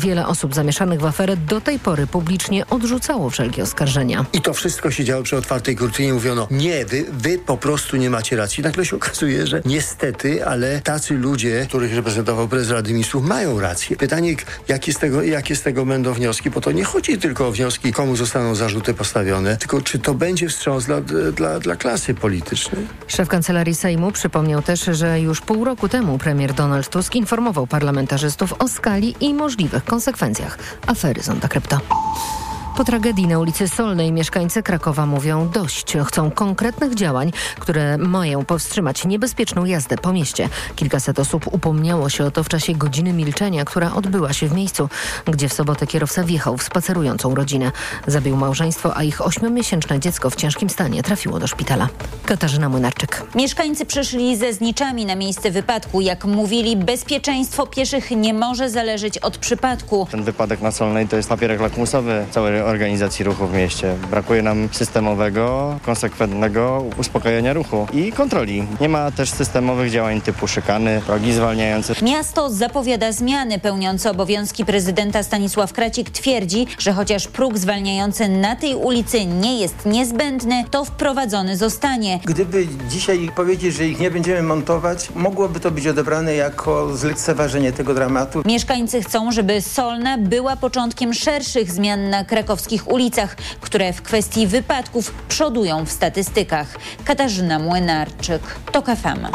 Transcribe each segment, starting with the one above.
Wiele osób zamieszanych w aferę do tej pory publicznie odrzucało wszelkie oskarżenia. I to wszystko się działo przy otwartej kurtynie. Mówiono, nie, wy po prostu nie macie racji. Nagle się okazuje, że niestety, ale tacy ludzie, których reprezentował prezes Rady Ministrów, mają rację. Pytanie, jakie z tego będą wnioski, bo to nie chodzi tylko o wnioski, komu zostaną zarzuty postawione, tylko czy to będzie wstrząs dla klasy politycznej. Szef Kancelarii Sejmu przypomniał też, że już pół roku temu premier Donald Tusk informował parlamentarzystów o skali i możliwych konsekwencjach afery Zonda Krypto. Po tragedii na ulicy Solnej mieszkańcy Krakowa mówią dość. Chcą konkretnych działań, które mają powstrzymać niebezpieczną jazdę po mieście. Kilkaset osób upomniało się o to w czasie godziny milczenia, która odbyła się w miejscu, gdzie w sobotę kierowca wjechał w spacerującą rodzinę. Zabił małżeństwo, a ich 8-miesięczne dziecko w ciężkim stanie trafiło do szpitala. Katarzyna Młynarczyk. Mieszkańcy przyszli ze zniczami na miejsce wypadku. Jak mówili, bezpieczeństwo pieszych nie może zależeć od przypadku. Ten wypadek na Solnej to jest papierek lakmusowy całej organizacji ruchu w mieście. Brakuje nam systemowego, konsekwentnego uspokajania ruchu i kontroli. Nie ma też systemowych działań typu szykany, progi zwalniające. Miasto zapowiada zmiany. Pełniący obowiązki prezydenta Stanisław Kracik twierdzi, że chociaż próg zwalniający na tej ulicy nie jest niezbędny, to wprowadzony zostanie. Gdyby dzisiaj powiedzieć, że ich nie będziemy montować, mogłoby to być odebrane jako zlekceważenie tego dramatu. Mieszkańcy chcą, żeby Solna była początkiem szerszych zmian na krakowskich ulicach, które w kwestii wypadków przodują w statystykach. Katarzyna Młynarczyk, TOK FM.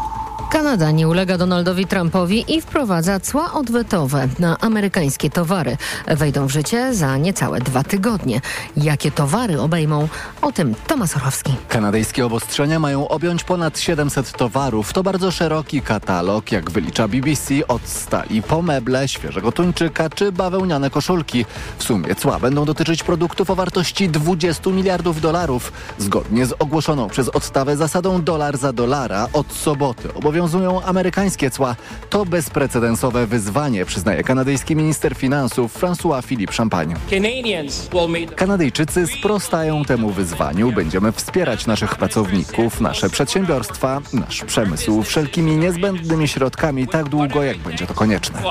Kanada nie ulega Donaldowi Trumpowi i wprowadza cła odwetowe na amerykańskie towary. Wejdą w życie za niecałe 2 tygodnie. Jakie towary obejmą? O tym Tomasz Orchowski. Kanadyjskie obostrzenia mają objąć ponad 700 towarów. To bardzo szeroki katalog, jak wylicza BBC, od stali po meble, świeżego tuńczyka czy bawełniane koszulki. W sumie cła będą dotyczyć produktów o wartości $20 miliardów. Zgodnie z ogłoszoną przez odstawę zasadą dolar za dolara od soboty obowiązują amerykańskie cła. To bezprecedensowe wyzwanie, przyznaje kanadyjski minister finansów François-Philippe Champagne. Kanadyjczycy sprostają temu wyzwaniu. Będziemy wspierać naszych pracowników, nasze przedsiębiorstwa, nasz przemysł wszelkimi niezbędnymi środkami tak długo, jak będzie to konieczne.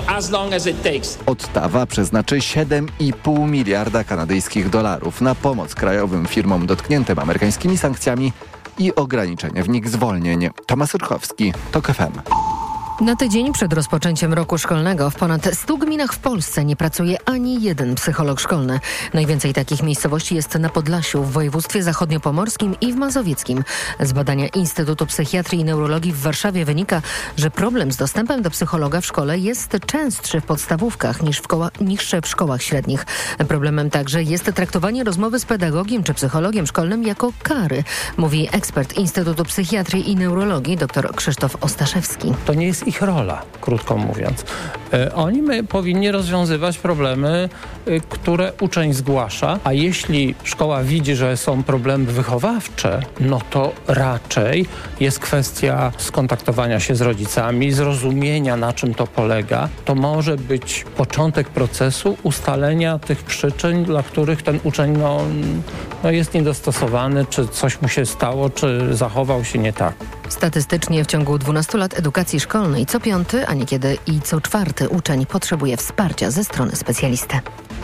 Odstawa przeznaczy $7,5 miliarda kanadyjskich na pomoc krajowym firmom dotkniętym amerykańskimi sankcjami i ograniczenie w nich zwolnień. Tomasz Urchowski, TOK FM. Na tydzień przed rozpoczęciem roku szkolnego w ponad 100 gminach w Polsce nie pracuje ani jeden psycholog szkolny. Najwięcej takich miejscowości jest na Podlasiu, w województwie zachodniopomorskim i w mazowieckim. Z badania Instytutu Psychiatrii i Neurologii w Warszawie wynika, że problem z dostępem do psychologa w szkole jest częstszy w podstawówkach niż w szkołach średnich. Problemem także jest traktowanie rozmowy z pedagogiem czy psychologiem szkolnym jako kary, mówi ekspert Instytutu Psychiatrii i Neurologii dr Krzysztof Ostaszewski. To nie jest ich rola, krótko mówiąc. Oni powinni rozwiązywać problemy, które uczeń zgłasza, a jeśli szkoła widzi, że są problemy wychowawcze, no to raczej jest kwestia skontaktowania się z rodzicami, zrozumienia, na czym to polega. To może być początek procesu ustalenia tych przyczyn, dla których ten uczeń jest niedostosowany, czy coś mu się stało, czy zachował się nie tak. Statystycznie w ciągu 12 lat edukacji szkolnej co 5, a niekiedy i co 4 uczeń potrzebuje wsparcia ze strony specjalisty.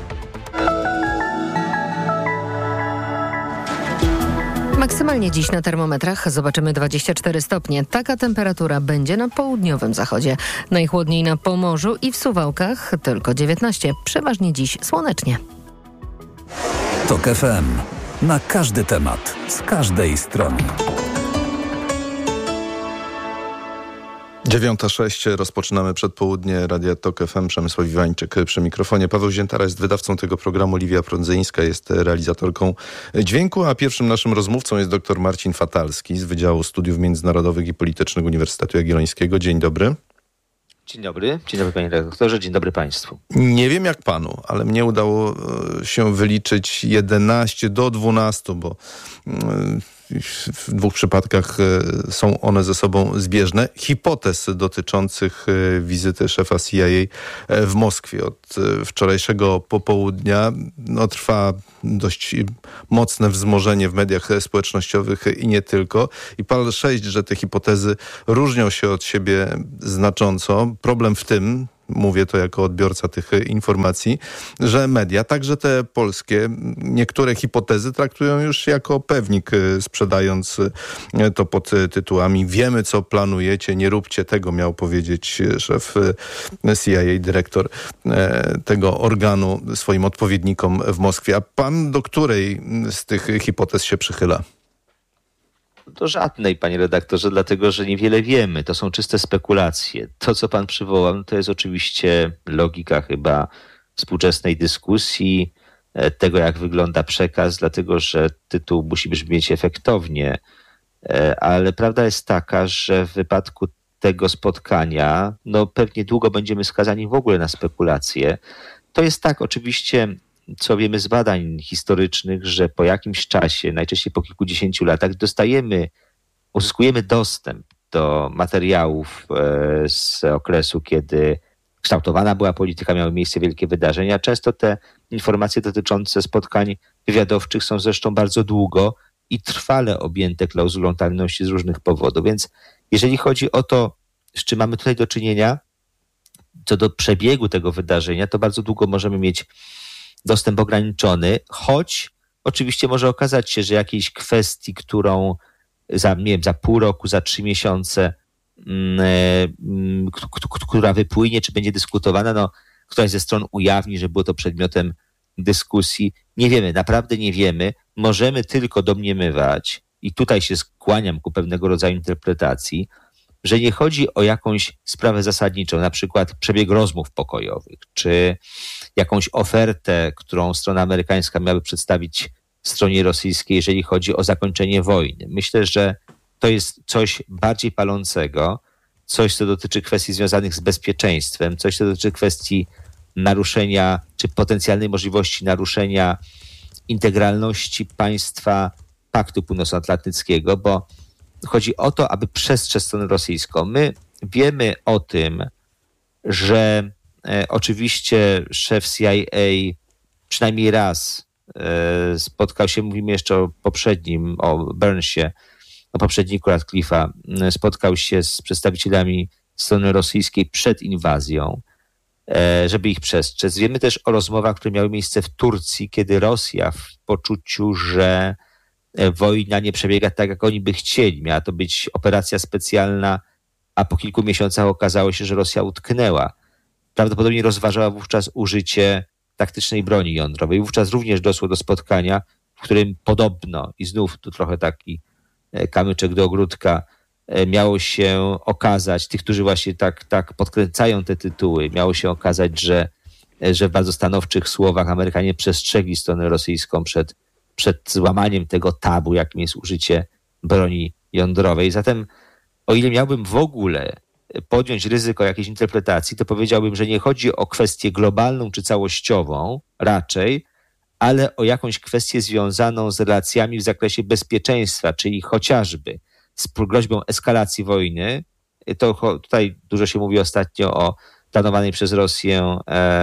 Maksymalnie dziś na termometrach zobaczymy 24 stopnie. Taka temperatura będzie na południowym zachodzie. Najchłodniej na Pomorzu i w Suwałkach tylko 19. Przeważnie dziś słonecznie. TOK FM. Na każdy temat, z każdej strony. 9:06, rozpoczynamy przedpołudnie Radia TOK FM. Przemysław Iwańczyk przy mikrofonie. Paweł Ziętara jest wydawcą tego programu, Liwia Prądzyńska jest realizatorką dźwięku, a pierwszym naszym rozmówcą jest dr Marcin Fatalski z Wydziału Studiów Międzynarodowych i Politycznych Uniwersytetu Jagiellońskiego. Dzień dobry. Dzień dobry panie redaktorze, dzień dobry państwu. Nie wiem jak panu, ale mnie udało się wyliczyć 11 do 12, bo w 2 przypadkach są one ze sobą zbieżne. Hipotez dotyczących wizyty szefa CIA w Moskwie. Od wczorajszego popołudnia trwa dość mocne wzmożenie w mediach społecznościowych i nie tylko. I PAL 6, że te hipotezy różnią się od siebie znacząco. Problem w tym, mówię to jako odbiorca tych informacji, że media, także te polskie, niektóre hipotezy traktują już jako pewnik, sprzedając to pod tytułami wiemy, co planujecie, nie róbcie tego, miał powiedzieć szef CIA, dyrektor tego organu swoim odpowiednikom w Moskwie. A pan do której z tych hipotez się przychyla? Do żadnej, panie redaktorze, dlatego że niewiele wiemy. To są czyste spekulacje. To, co pan przywołał, to jest oczywiście logika chyba współczesnej dyskusji, tego, jak wygląda przekaz, dlatego że tytuł musi brzmieć efektownie. Ale prawda jest taka, że w wypadku tego spotkania, pewnie długo będziemy skazani w ogóle na spekulacje. To jest tak, oczywiście, co wiemy z badań historycznych, że po jakimś czasie, najczęściej po kilkudziesięciu latach, uzyskujemy dostęp do materiałów z okresu, kiedy kształtowana była polityka, miały miejsce wielkie wydarzenia. Często te informacje dotyczące spotkań wywiadowczych są zresztą bardzo długo i trwale objęte klauzulą tajności z różnych powodów. Więc jeżeli chodzi o to, z czym mamy tutaj do czynienia, co do przebiegu tego wydarzenia, to bardzo długo możemy mieć dostęp ograniczony, choć oczywiście może okazać się, że jakiejś kwestii, którą za pół roku, za 3 miesiące, która wypłynie, czy będzie dyskutowana, któraś ze stron ujawni, że było to przedmiotem dyskusji. Nie wiemy, naprawdę nie wiemy. Możemy tylko domniemywać, i tutaj się skłaniam ku pewnego rodzaju interpretacji, że nie chodzi o jakąś sprawę zasadniczą, na przykład przebieg rozmów pokojowych, czy jakąś ofertę, którą strona amerykańska miałaby przedstawić stronie rosyjskiej, jeżeli chodzi o zakończenie wojny. Myślę, że to jest coś bardziej palącego, coś, co dotyczy kwestii związanych z bezpieczeństwem, coś, co dotyczy kwestii naruszenia, czy potencjalnej możliwości naruszenia integralności państwa Paktu Północnoatlantyckiego, bo chodzi o to, aby przestrzec stronę rosyjską. My wiemy o tym, że oczywiście szef CIA przynajmniej raz spotkał się, mówimy jeszcze o poprzednim, o Burnsie, o poprzedniku Radcliffe'a, spotkał się z przedstawicielami strony rosyjskiej przed inwazją, żeby ich przestrzec. Wiemy też o rozmowach, które miały miejsce w Turcji, kiedy Rosja w poczuciu, że wojna nie przebiega tak, jak oni by chcieli. Miała to być operacja specjalna, a po kilku miesiącach okazało się, że Rosja utknęła. Prawdopodobnie rozważała wówczas użycie taktycznej broni jądrowej. Wówczas również doszło do spotkania, w którym podobno, i znów tu trochę taki kamyczek do ogródka, miało się okazać, tych, którzy właśnie tak podkręcają te tytuły, miało się okazać, że w bardzo stanowczych słowach Amerykanie przestrzegli stronę rosyjską przed złamaniem tego tabu, jakim jest użycie broni jądrowej. Zatem o ile miałbym w ogóle podjąć ryzyko jakiejś interpretacji, to powiedziałbym, że nie chodzi o kwestię globalną czy całościową raczej, ale o jakąś kwestię związaną z relacjami w zakresie bezpieczeństwa, czyli chociażby z groźbą eskalacji wojny. Tutaj dużo się mówi ostatnio o planowanej przez Rosję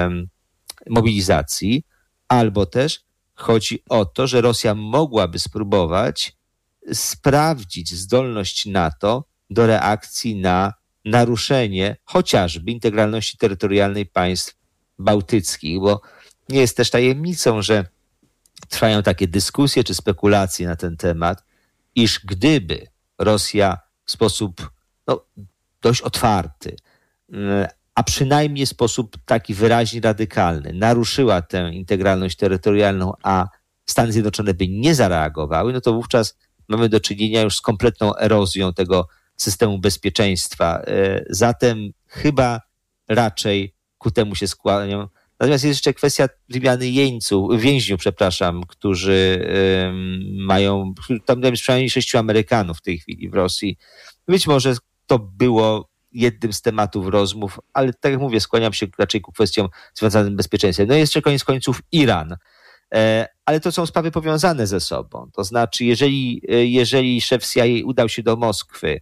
mobilizacji, albo też chodzi o to, że Rosja mogłaby spróbować sprawdzić zdolność NATO do reakcji na naruszenie chociażby integralności terytorialnej państw bałtyckich, bo nie jest też tajemnicą, że trwają takie dyskusje czy spekulacje na ten temat, iż gdyby Rosja w sposób dość otwarty, a przynajmniej w sposób taki wyraźnie radykalny naruszyła tę integralność terytorialną, a Stany Zjednoczone by nie zareagowały, to wówczas mamy do czynienia już z kompletną erozją tego systemu bezpieczeństwa. Zatem chyba raczej ku temu się skłaniam. Natomiast jest jeszcze kwestia wymiany więźniów, którzy mają, tam jest przynajmniej 6 Amerykanów w tej chwili w Rosji. Być może to było jednym z tematów rozmów, ale tak jak mówię, skłaniam się raczej ku kwestiom związanym z bezpieczeństwem. No i jeszcze koniec końców Iran. Ale to są sprawy powiązane ze sobą. To znaczy, jeżeli szef CIA udał się do Moskwy,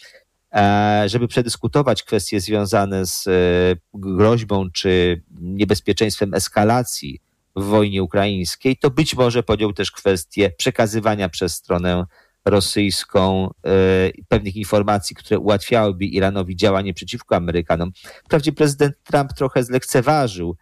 żeby przedyskutować kwestie związane z groźbą czy niebezpieczeństwem eskalacji w wojnie ukraińskiej, to być może podjął też kwestię przekazywania przez stronę rosyjską pewnych informacji, które ułatwiałyby Iranowi działanie przeciwko Amerykanom. Wprawdzie prezydent Trump trochę zlekceważył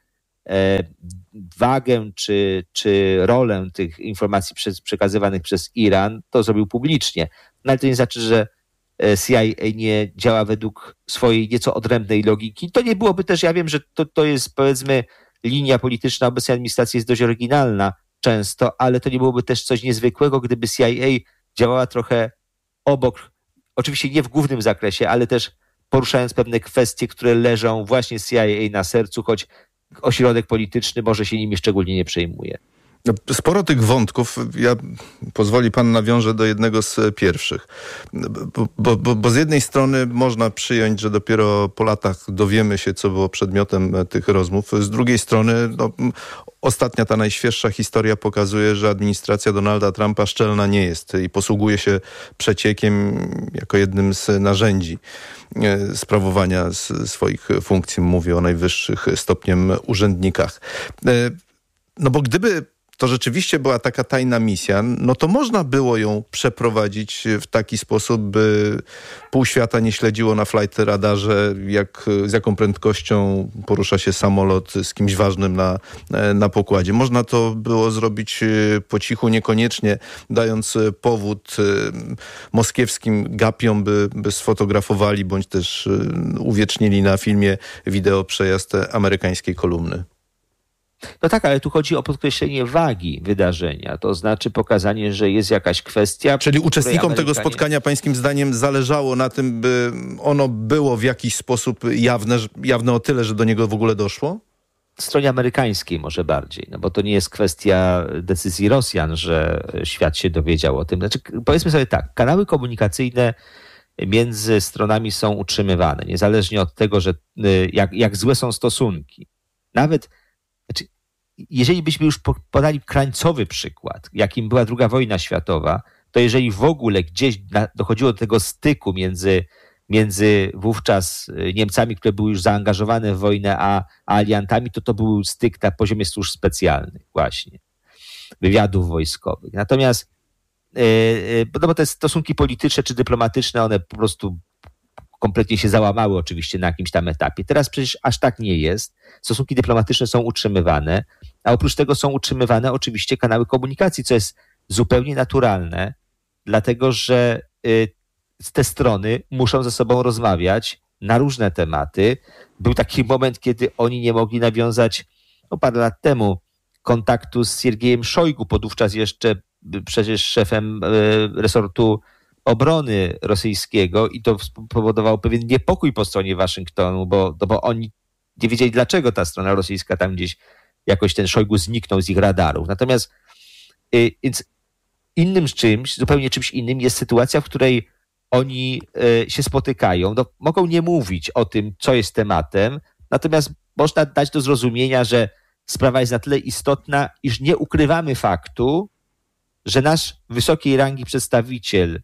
wagę czy rolę tych informacji przekazywanych przez Iran, to zrobił publicznie. No ale to nie znaczy, że CIA nie działa według swojej nieco odrębnej logiki. To nie byłoby też, ja wiem, że to jest, powiedzmy, linia polityczna obecnej administracji jest dość oryginalna często, ale to nie byłoby też coś niezwykłego, gdyby CIA działała trochę obok, oczywiście nie w głównym zakresie, ale też poruszając pewne kwestie, które leżą właśnie CIA na sercu, choć ośrodek polityczny może się nimi szczególnie nie przejmuje. Sporo tych wątków, pozwoli pan, nawiążę do jednego z pierwszych. Bo z jednej strony można przyjąć, że dopiero po latach dowiemy się, co było przedmiotem tych rozmów. Z drugiej strony ostatnia, ta najświeższa historia pokazuje, że administracja Donalda Trumpa szczelna nie jest i posługuje się przeciekiem jako jednym z narzędzi sprawowania swoich funkcji. Mówię o najwyższych stopniem urzędnikach. No bo gdyby to rzeczywiście była taka tajna misja, no to można było ją przeprowadzić w taki sposób, by pół świata nie śledziło na flight radarze, z jaką prędkością porusza się samolot z kimś ważnym na pokładzie. Można to było zrobić po cichu, niekoniecznie dając powód moskiewskim gapiom, by sfotografowali bądź też uwiecznili na filmie wideo przejazd amerykańskiej kolumny. No tak, ale tu chodzi o podkreślenie wagi wydarzenia, to znaczy pokazanie, że jest jakaś kwestia. Czyli uczestnikom tego spotkania pańskim zdaniem zależało na tym, by ono było w jakiś sposób jawne o tyle, że do niego w ogóle doszło? Stronie amerykańskiej może bardziej, no bo to nie jest kwestia decyzji Rosjan, że świat się dowiedział o tym. Znaczy, powiedzmy sobie tak, kanały komunikacyjne między stronami są utrzymywane, niezależnie od tego, że jak złe są stosunki. Nawet jeżeli byśmy już podali krańcowy przykład, jakim była II wojna światowa, to jeżeli w ogóle gdzieś dochodziło do tego styku między wówczas Niemcami, które były już zaangażowane w wojnę, a aliantami, to był styk na poziomie służb specjalnych właśnie, wywiadów wojskowych. Natomiast bo te stosunki polityczne czy dyplomatyczne, one po prostu kompletnie się załamały oczywiście na jakimś tam etapie. Teraz przecież aż tak nie jest. Stosunki dyplomatyczne są utrzymywane, a oprócz tego są utrzymywane oczywiście kanały komunikacji, co jest zupełnie naturalne, dlatego że te strony muszą ze sobą rozmawiać na różne tematy. Był taki moment, kiedy oni nie mogli nawiązać parę lat temu kontaktu z Siergiejem Szojgu, podówczas jeszcze przecież szefem resortu obrony rosyjskiego, i to spowodowało pewien niepokój po stronie Waszyngtonu, bo oni nie wiedzieli, dlaczego ta strona rosyjska tam gdzieś jakoś ten Szojgu zniknął z ich radarów. Natomiast więc innym czymś, zupełnie czymś innym jest sytuacja, w której oni się spotykają. No, mogą nie mówić o tym, co jest tematem, natomiast można dać do zrozumienia, że sprawa jest na tyle istotna, iż nie ukrywamy faktu, że nasz wysokiej rangi przedstawiciel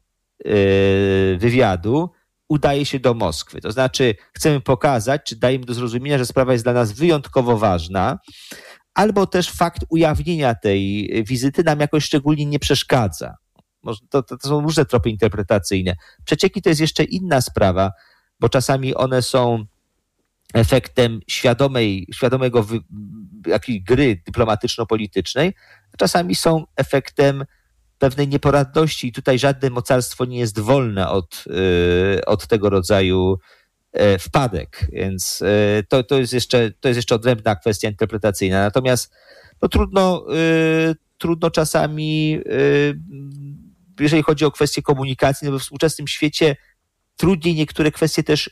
wywiadu udaje się do Moskwy. To znaczy chcemy pokazać, czy dajemy do zrozumienia, że sprawa jest dla nas wyjątkowo ważna, albo też fakt ujawnienia tej wizyty nam jakoś szczególnie nie przeszkadza. To są różne tropy interpretacyjne. Przecieki to jest jeszcze inna sprawa, bo czasami one są efektem świadomego jakiejś gry dyplomatyczno-politycznej, a czasami są efektem pewnej nieporadności i tutaj żadne mocarstwo nie jest wolne od tego rodzaju wpadek, więc to jest jeszcze odrębna kwestia interpretacyjna. Natomiast trudno czasami, jeżeli chodzi o kwestie komunikacji, no we współczesnym świecie trudniej niektóre kwestie też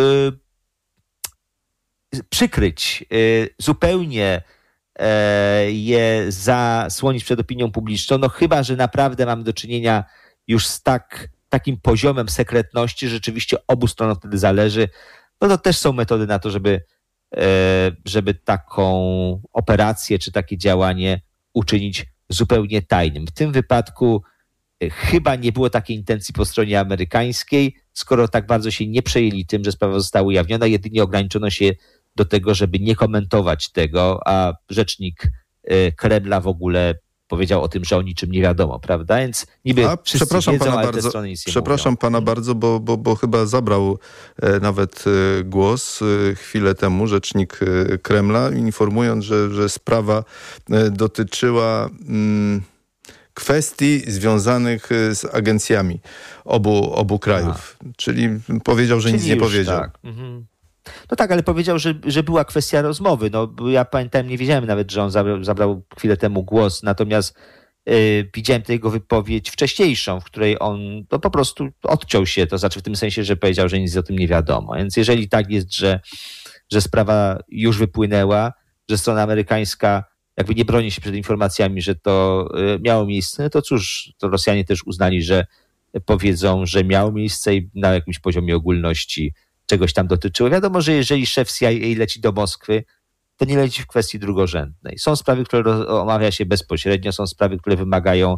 przykryć, zupełnie je zasłonić przed opinią publiczną, no chyba że naprawdę mamy do czynienia już z takim poziomem sekretności, że rzeczywiście obu stronom wtedy zależy. No to też są metody na to, żeby taką operację czy takie działanie uczynić zupełnie tajnym. W tym wypadku chyba nie było takiej intencji po stronie amerykańskiej, skoro tak bardzo się nie przejęli tym, że sprawa została ujawniona, jedynie ograniczono się do tego, żeby nie komentować tego, a rzecznik Kremla w ogóle powiedział o tym, że o niczym nie wiadomo, prawda? Więc niby wszyscy wiedzą, ale te strony nic nie przepraszam mówią. pana bardzo, bo chyba zabrał nawet głos chwilę temu rzecznik Kremla, informując, że sprawa dotyczyła kwestii związanych z agencjami obu krajów. Czyli powiedział, że nic nie powiedział. Tak. No tak, ale powiedział, że była kwestia rozmowy. No, ja pamiętam, nie wiedziałem nawet, że on zabrał chwilę temu głos, natomiast widziałem tę jego wypowiedź wcześniejszą, w której on po prostu odciął się, to znaczy w tym sensie, że powiedział, że nic o tym nie wiadomo. Więc jeżeli tak jest, że sprawa już wypłynęła, że strona amerykańska jakby nie broni się przed informacjami, że to miało miejsce, no to cóż, to Rosjanie też uznali, że powiedzą, że miało miejsce i na jakimś poziomie ogólności czegoś tam dotyczyło. Wiadomo, że jeżeli szef CIA leci do Moskwy, to nie leci w kwestii drugorzędnej. Są sprawy, które omawia się bezpośrednio, są sprawy, które wymagają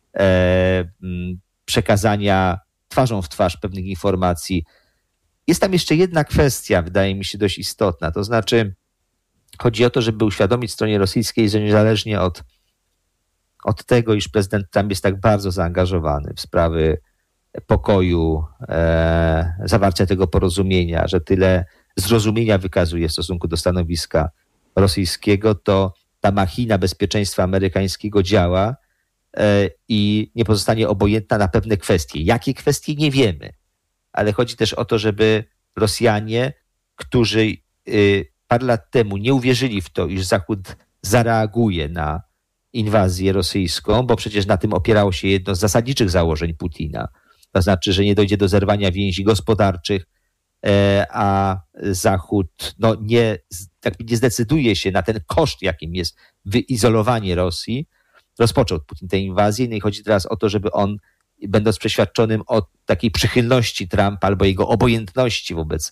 przekazania twarzą w twarz pewnych informacji. Jest tam jeszcze jedna kwestia, wydaje mi się dość istotna, to znaczy chodzi o to, żeby uświadomić stronie rosyjskiej, że niezależnie od tego, iż prezydent Trump jest tak bardzo zaangażowany w sprawy pokoju, zawarcia tego porozumienia, że tyle zrozumienia wykazuje w stosunku do stanowiska rosyjskiego, to ta machina bezpieczeństwa amerykańskiego działa i nie pozostanie obojętna na pewne kwestie. Jakie kwestie? Nie wiemy. Ale chodzi też o to, żeby Rosjanie, którzy parę lat temu nie uwierzyli w to, iż Zachód zareaguje na inwazję rosyjską, bo przecież na tym opierało się jedno z zasadniczych założeń Putina. To znaczy, że nie dojdzie do zerwania więzi gospodarczych, a Zachód nie zdecyduje się na ten koszt, jakim jest wyizolowanie Rosji. Rozpoczął Putin tę inwazję, no i chodzi teraz o to, żeby on, będąc przeświadczonym o takiej przychylności Trumpa albo jego obojętności wobec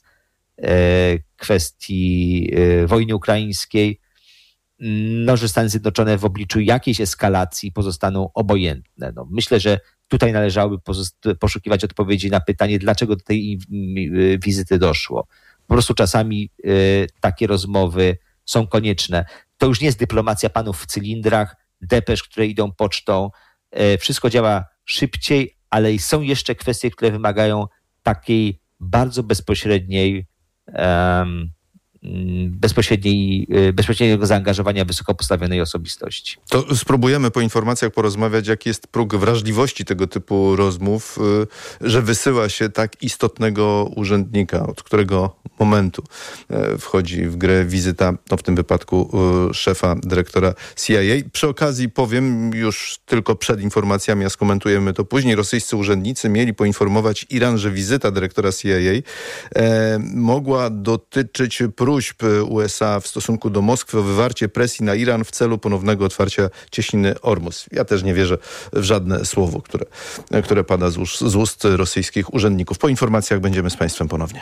kwestii wojny ukraińskiej, że Stany Zjednoczone w obliczu jakiejś eskalacji pozostaną obojętne. Myślę, że tutaj należałoby poszukiwać odpowiedzi na pytanie, dlaczego do tej wizyty doszło. Po prostu czasami takie rozmowy są konieczne. To już nie jest dyplomacja panów w cylindrach, depesz, które idą pocztą. Wszystko działa szybciej, ale są jeszcze kwestie, które wymagają takiej bardzo bezpośredniego zaangażowania wysoko postawionej osobistości. To spróbujemy po informacjach porozmawiać, jaki jest próg wrażliwości tego typu rozmów, że wysyła się tak istotnego urzędnika, od którego momentu wchodzi w grę wizyta, w tym wypadku szefa, dyrektora CIA. Przy okazji powiem już tylko przed informacjami, a skomentujemy to później, rosyjscy urzędnicy mieli poinformować Iran, że wizyta dyrektora CIA mogła dotyczyć próśb USA w stosunku do Moskwy o wywarcie presji na Iran w celu ponownego otwarcia cieśniny Ormus. Ja też nie wierzę w żadne słowo, które pada z ust rosyjskich urzędników. Po informacjach będziemy z państwem ponownie.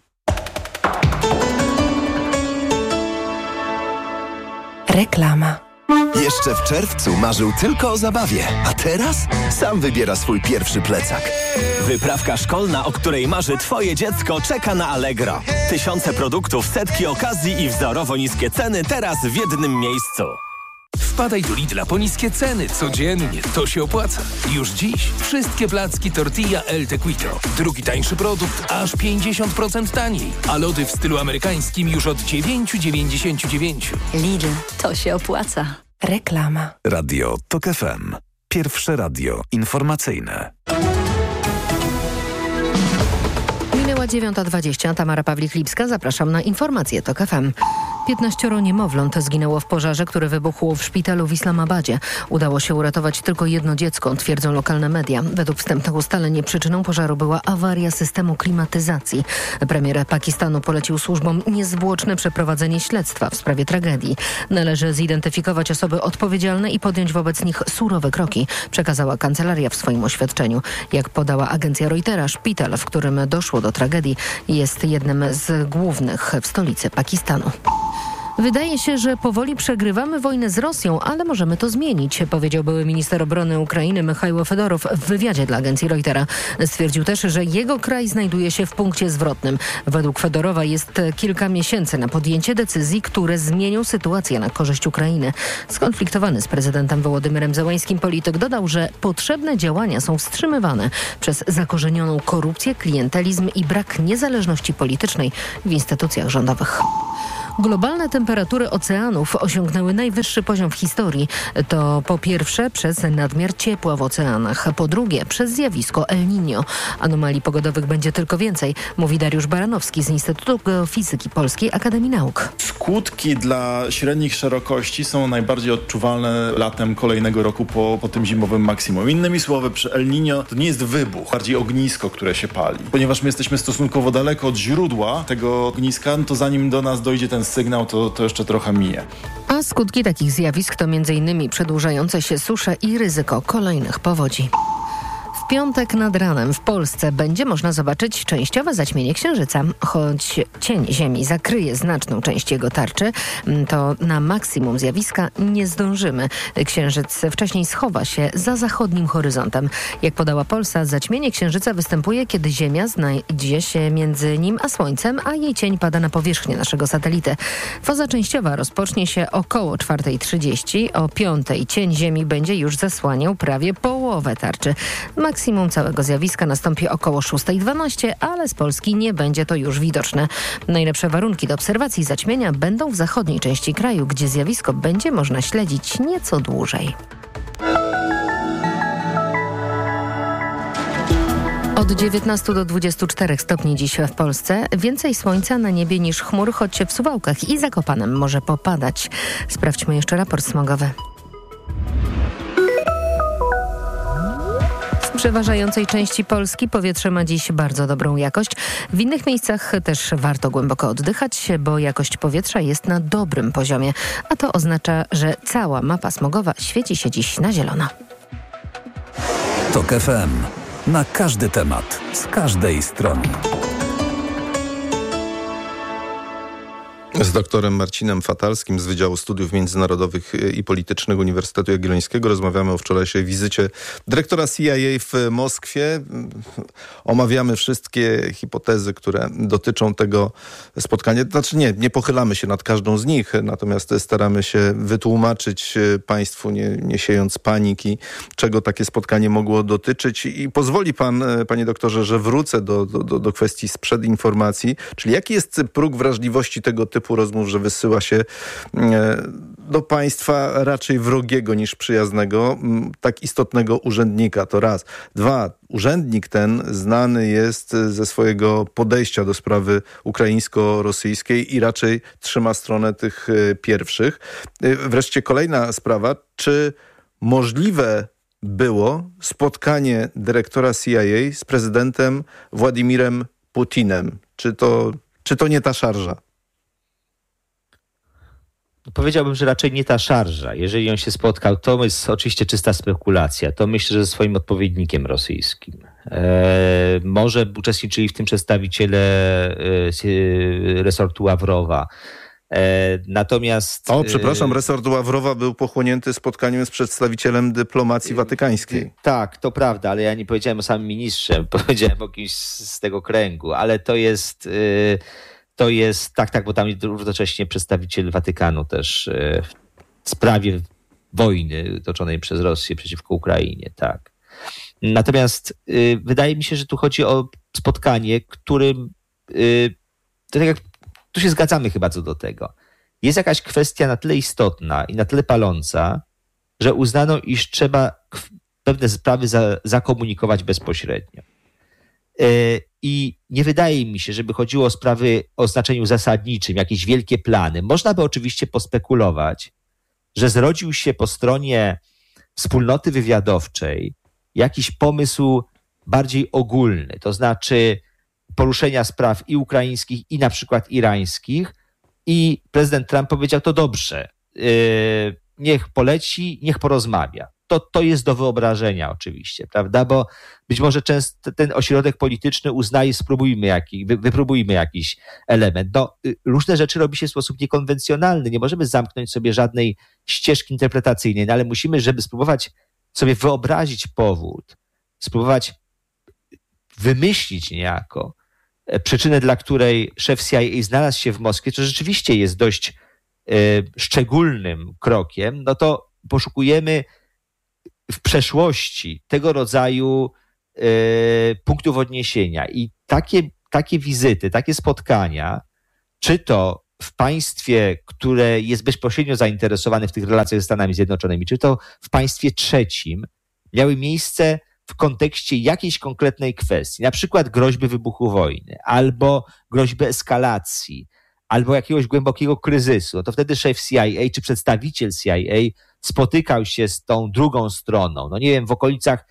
Reklama. Jeszcze w czerwcu marzył tylko o zabawie, a teraz sam wybiera swój pierwszy plecak. Wyprawka szkolna, o której marzy twoje dziecko, czeka na Allegro. Tysiące produktów, setki okazji i wzorowo niskie ceny teraz w jednym miejscu. Wpadaj do Lidla po niskie ceny codziennie. To się opłaca. Już dziś wszystkie placki tortilla El Tequito. Drugi tańszy produkt aż 50% taniej. A lody w stylu amerykańskim już od 9,99. Lidl, to się opłaca. Reklama. Radio TOK FM. Pierwsze radio informacyjne. Minęła 9:20. Tamara Pawlik-Lipska. Zapraszam na informacje TOK FM. 15 niemowląt zginęło w pożarze, który wybuchł w szpitalu w Islamabadzie. Udało się uratować tylko jedno dziecko, twierdzą lokalne media. Według wstępnych ustaleń przyczyną pożaru była awaria systemu klimatyzacji. Premier Pakistanu polecił służbom niezwłoczne przeprowadzenie śledztwa w sprawie tragedii. Należy zidentyfikować osoby odpowiedzialne i podjąć wobec nich surowe kroki, przekazała kancelaria w swoim oświadczeniu. Jak podała agencja Reutera, szpital, w którym doszło do tragedii, jest jednym z głównych w stolicy Pakistanu. Wydaje się, że powoli przegrywamy wojnę z Rosją, ale możemy to zmienić, powiedział były minister obrony Ukrainy Michajło Fedorow w wywiadzie dla agencji Reutera. Stwierdził też, że jego kraj znajduje się w punkcie zwrotnym. Według Fedorowa jest kilka miesięcy na podjęcie decyzji, które zmienią sytuację na korzyść Ukrainy. Skonfliktowany z prezydentem Wołodymyrem Zełańskim polityk dodał, że potrzebne działania są wstrzymywane przez zakorzenioną korupcję, klientelizm i brak niezależności politycznej w instytucjach rządowych. Globalne temperatury oceanów osiągnęły najwyższy poziom w historii. To po pierwsze przez nadmiar ciepła w oceanach, po drugie przez zjawisko El Niño. Anomalii pogodowych będzie tylko więcej, mówi Dariusz Baranowski z Instytutu Geofizyki Polskiej Akademii Nauk. Skutki dla średnich szerokości są najbardziej odczuwalne latem kolejnego roku po tym zimowym maksimum. Innymi słowy, przy El Niño to nie jest wybuch, bardziej ognisko, które się pali. Ponieważ my jesteśmy stosunkowo daleko od źródła tego ogniska, to zanim do nas dojdzie ten sygnał, to jeszcze trochę minie. A skutki takich zjawisk to m.in. przedłużające się susze i ryzyko kolejnych powodzi. W piątek nad ranem w Polsce będzie można zobaczyć częściowe zaćmienie Księżyca. Choć cień Ziemi zakryje znaczną część jego tarczy, to na maksimum zjawiska nie zdążymy. Księżyc wcześniej schowa się za zachodnim horyzontem. Jak podała Polsat, zaćmienie Księżyca występuje, kiedy Ziemia znajdzie się między nim a Słońcem, a jej cień pada na powierzchnię naszego satelity. Faza częściowa rozpocznie się około 4:30. O 5:00 cień Ziemi będzie już zasłaniał prawie połowę tarczy. Maksimum całego zjawiska nastąpi około 6:12, ale z Polski nie będzie to już widoczne. Najlepsze warunki do obserwacji zaćmienia będą w zachodniej części kraju, gdzie zjawisko będzie można śledzić nieco dłużej. Od 19 do 24 stopni dziś w Polsce. Więcej słońca na niebie niż chmur, choć w Suwałkach i Zakopanem może popadać. Sprawdźmy jeszcze raport smogowy. W przeważającej części Polski powietrze ma dziś bardzo dobrą jakość. W innych miejscach też warto głęboko oddychać, bo jakość powietrza jest na dobrym poziomie. A to oznacza, że cała mapa smogowa świeci się dziś na zielono. TOK FM. Na każdy temat, z każdej strony. Z doktorem Marcinem Fatalskim z Wydziału Studiów Międzynarodowych i Politycznych Uniwersytetu Jagiellońskiego rozmawiamy o wczorajszej wizycie dyrektora CIA w Moskwie. Omawiamy wszystkie hipotezy, które dotyczą tego spotkania. Znaczy nie pochylamy się nad każdą z nich, natomiast staramy się wytłumaczyć państwu, nie siejąc paniki, czego takie spotkanie mogło dotyczyć. I pozwoli pan, panie doktorze, że wrócę do kwestii sprzed informacji, czyli jaki jest próg wrażliwości tego typu rozmów, że wysyła się do państwa raczej wrogiego niż przyjaznego tak istotnego urzędnika. To raz. Dwa. Urzędnik ten znany jest ze swojego podejścia do sprawy ukraińsko-rosyjskiej i raczej trzyma stronę tych pierwszych. Wreszcie kolejna sprawa. Czy możliwe było spotkanie dyrektora CIA z prezydentem Władimirem Putinem? Czy to nie ta szarża? Powiedziałbym, że raczej nie ta szarża. Jeżeli on się spotkał, to jest oczywiście czysta spekulacja. To myślę, że ze swoim odpowiednikiem rosyjskim. Może uczestniczyli w tym przedstawiciele resortu Ławrowa. Natomiast... przepraszam, resort Ławrowa był pochłonięty spotkaniem z przedstawicielem dyplomacji watykańskiej. Tak, to prawda, ale ja nie powiedziałem o samym ministrze, powiedziałem o kimś z tego kręgu, ale to jest tak, bo tam równocześnie przedstawiciel Watykanu też w sprawie wojny toczonej przez Rosję przeciwko Ukrainie, tak. Natomiast wydaje mi się, że tu chodzi o spotkanie, którym, tak jak tu się zgadzamy chyba co do tego, jest jakaś kwestia na tyle istotna i na tyle paląca, że uznano, iż trzeba pewne sprawy zakomunikować bezpośrednio. I nie wydaje mi się, żeby chodziło o sprawy o znaczeniu zasadniczym, jakieś wielkie plany. Można by oczywiście pospekulować, że zrodził się po stronie wspólnoty wywiadowczej jakiś pomysł bardziej ogólny, to znaczy poruszenia spraw i ukraińskich, i na przykład irańskich. I prezydent Trump powiedział, to dobrze, niech poleci, niech porozmawia. to jest do wyobrażenia oczywiście, prawda? Bo być może często ten ośrodek polityczny uznaje, wypróbujmy jakiś element. No, różne rzeczy robi się w sposób niekonwencjonalny. Nie możemy zamknąć sobie żadnej ścieżki interpretacyjnej, no ale musimy, żeby spróbować sobie wyobrazić powód, spróbować wymyślić niejako przyczynę, dla której szef CIA znalazł się w Moskwie, co rzeczywiście jest dość szczególnym krokiem, no to poszukujemy w przeszłości tego rodzaju punktów odniesienia i takie wizyty, takie spotkania, czy to w państwie, które jest bezpośrednio zainteresowane w tych relacjach ze Stanami Zjednoczonymi, czy to w państwie trzecim, miały miejsce w kontekście jakiejś konkretnej kwestii, na przykład groźby wybuchu wojny, albo groźby eskalacji, albo jakiegoś głębokiego kryzysu, to wtedy szef CIA czy przedstawiciel CIA spotykał się z tą drugą stroną, no nie wiem, w okolicach,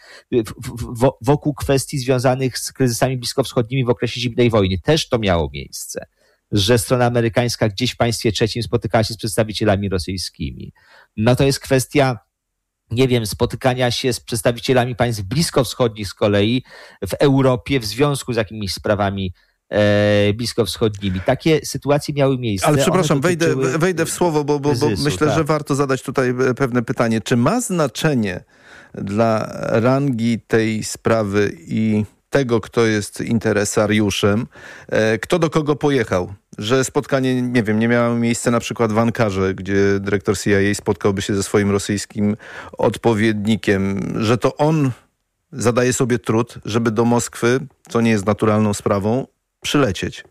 wokół kwestii związanych z kryzysami bliskowschodnimi w okresie zimnej wojny. Też to miało miejsce, że strona amerykańska gdzieś w państwie trzecim spotykała się z przedstawicielami rosyjskimi. No to jest kwestia, nie wiem, spotykania się z przedstawicielami państw bliskowschodnich z kolei w Europie w związku z jakimiś sprawami bliskowschodnimi. Takie sytuacje miały miejsce. Ale przepraszam, wejdę w słowo, bo myślę, tak, że warto zadać tutaj pewne pytanie. Czy ma znaczenie dla rangi tej sprawy i tego, kto jest interesariuszem, kto do kogo pojechał? Że spotkanie, nie wiem, nie miało miejsca na przykład w Ankarze, gdzie dyrektor CIA spotkałby się ze swoim rosyjskim odpowiednikiem, że to on zadaje sobie trud, żeby do Moskwy, co nie jest naturalną sprawą, przylecieć.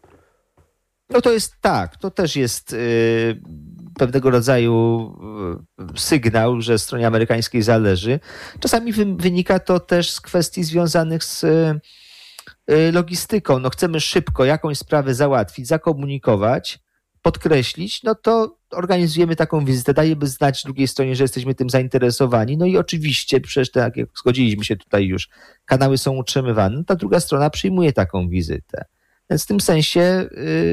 No to jest tak, to też jest pewnego rodzaju sygnał, że stronie amerykańskiej zależy. Czasami wynika to też z kwestii związanych z logistyką. No chcemy szybko jakąś sprawę załatwić, zakomunikować, podkreślić, no to organizujemy taką wizytę, dajemy znać drugiej stronie, że jesteśmy tym zainteresowani. No i oczywiście, przecież tak jak zgodziliśmy się tutaj już, kanały są utrzymywane, ta druga strona przyjmuje taką wizytę. Więc w tym sensie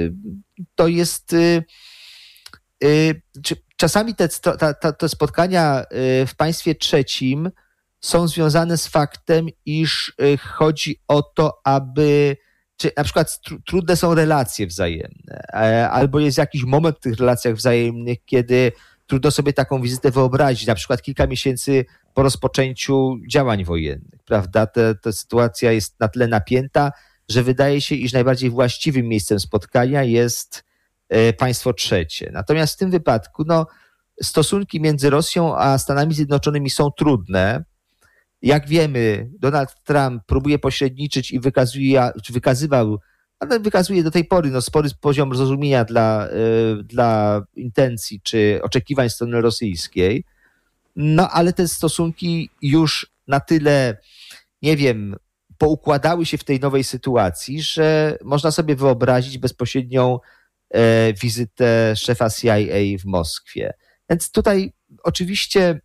to jest... Czasami te spotkania w państwie trzecim są związane z faktem, iż chodzi o to, aby... Czy na przykład trudne są relacje wzajemne, albo jest jakiś moment w tych relacjach wzajemnych, kiedy trudno sobie taką wizytę wyobrazić, na przykład kilka miesięcy po rozpoczęciu działań wojennych, prawda? Ta sytuacja jest na tyle napięta, że wydaje się, iż najbardziej właściwym miejscem spotkania jest państwo trzecie. Natomiast w tym wypadku stosunki między Rosją a Stanami Zjednoczonymi są trudne. Jak wiemy, Donald Trump próbuje pośredniczyć i wykazuje do tej pory spory poziom zrozumienia dla intencji czy oczekiwań strony rosyjskiej. No ale te stosunki już na tyle, nie wiem, poukładały się w tej nowej sytuacji, że można sobie wyobrazić bezpośrednią wizytę szefa CIA w Moskwie. Więc tutaj oczywiście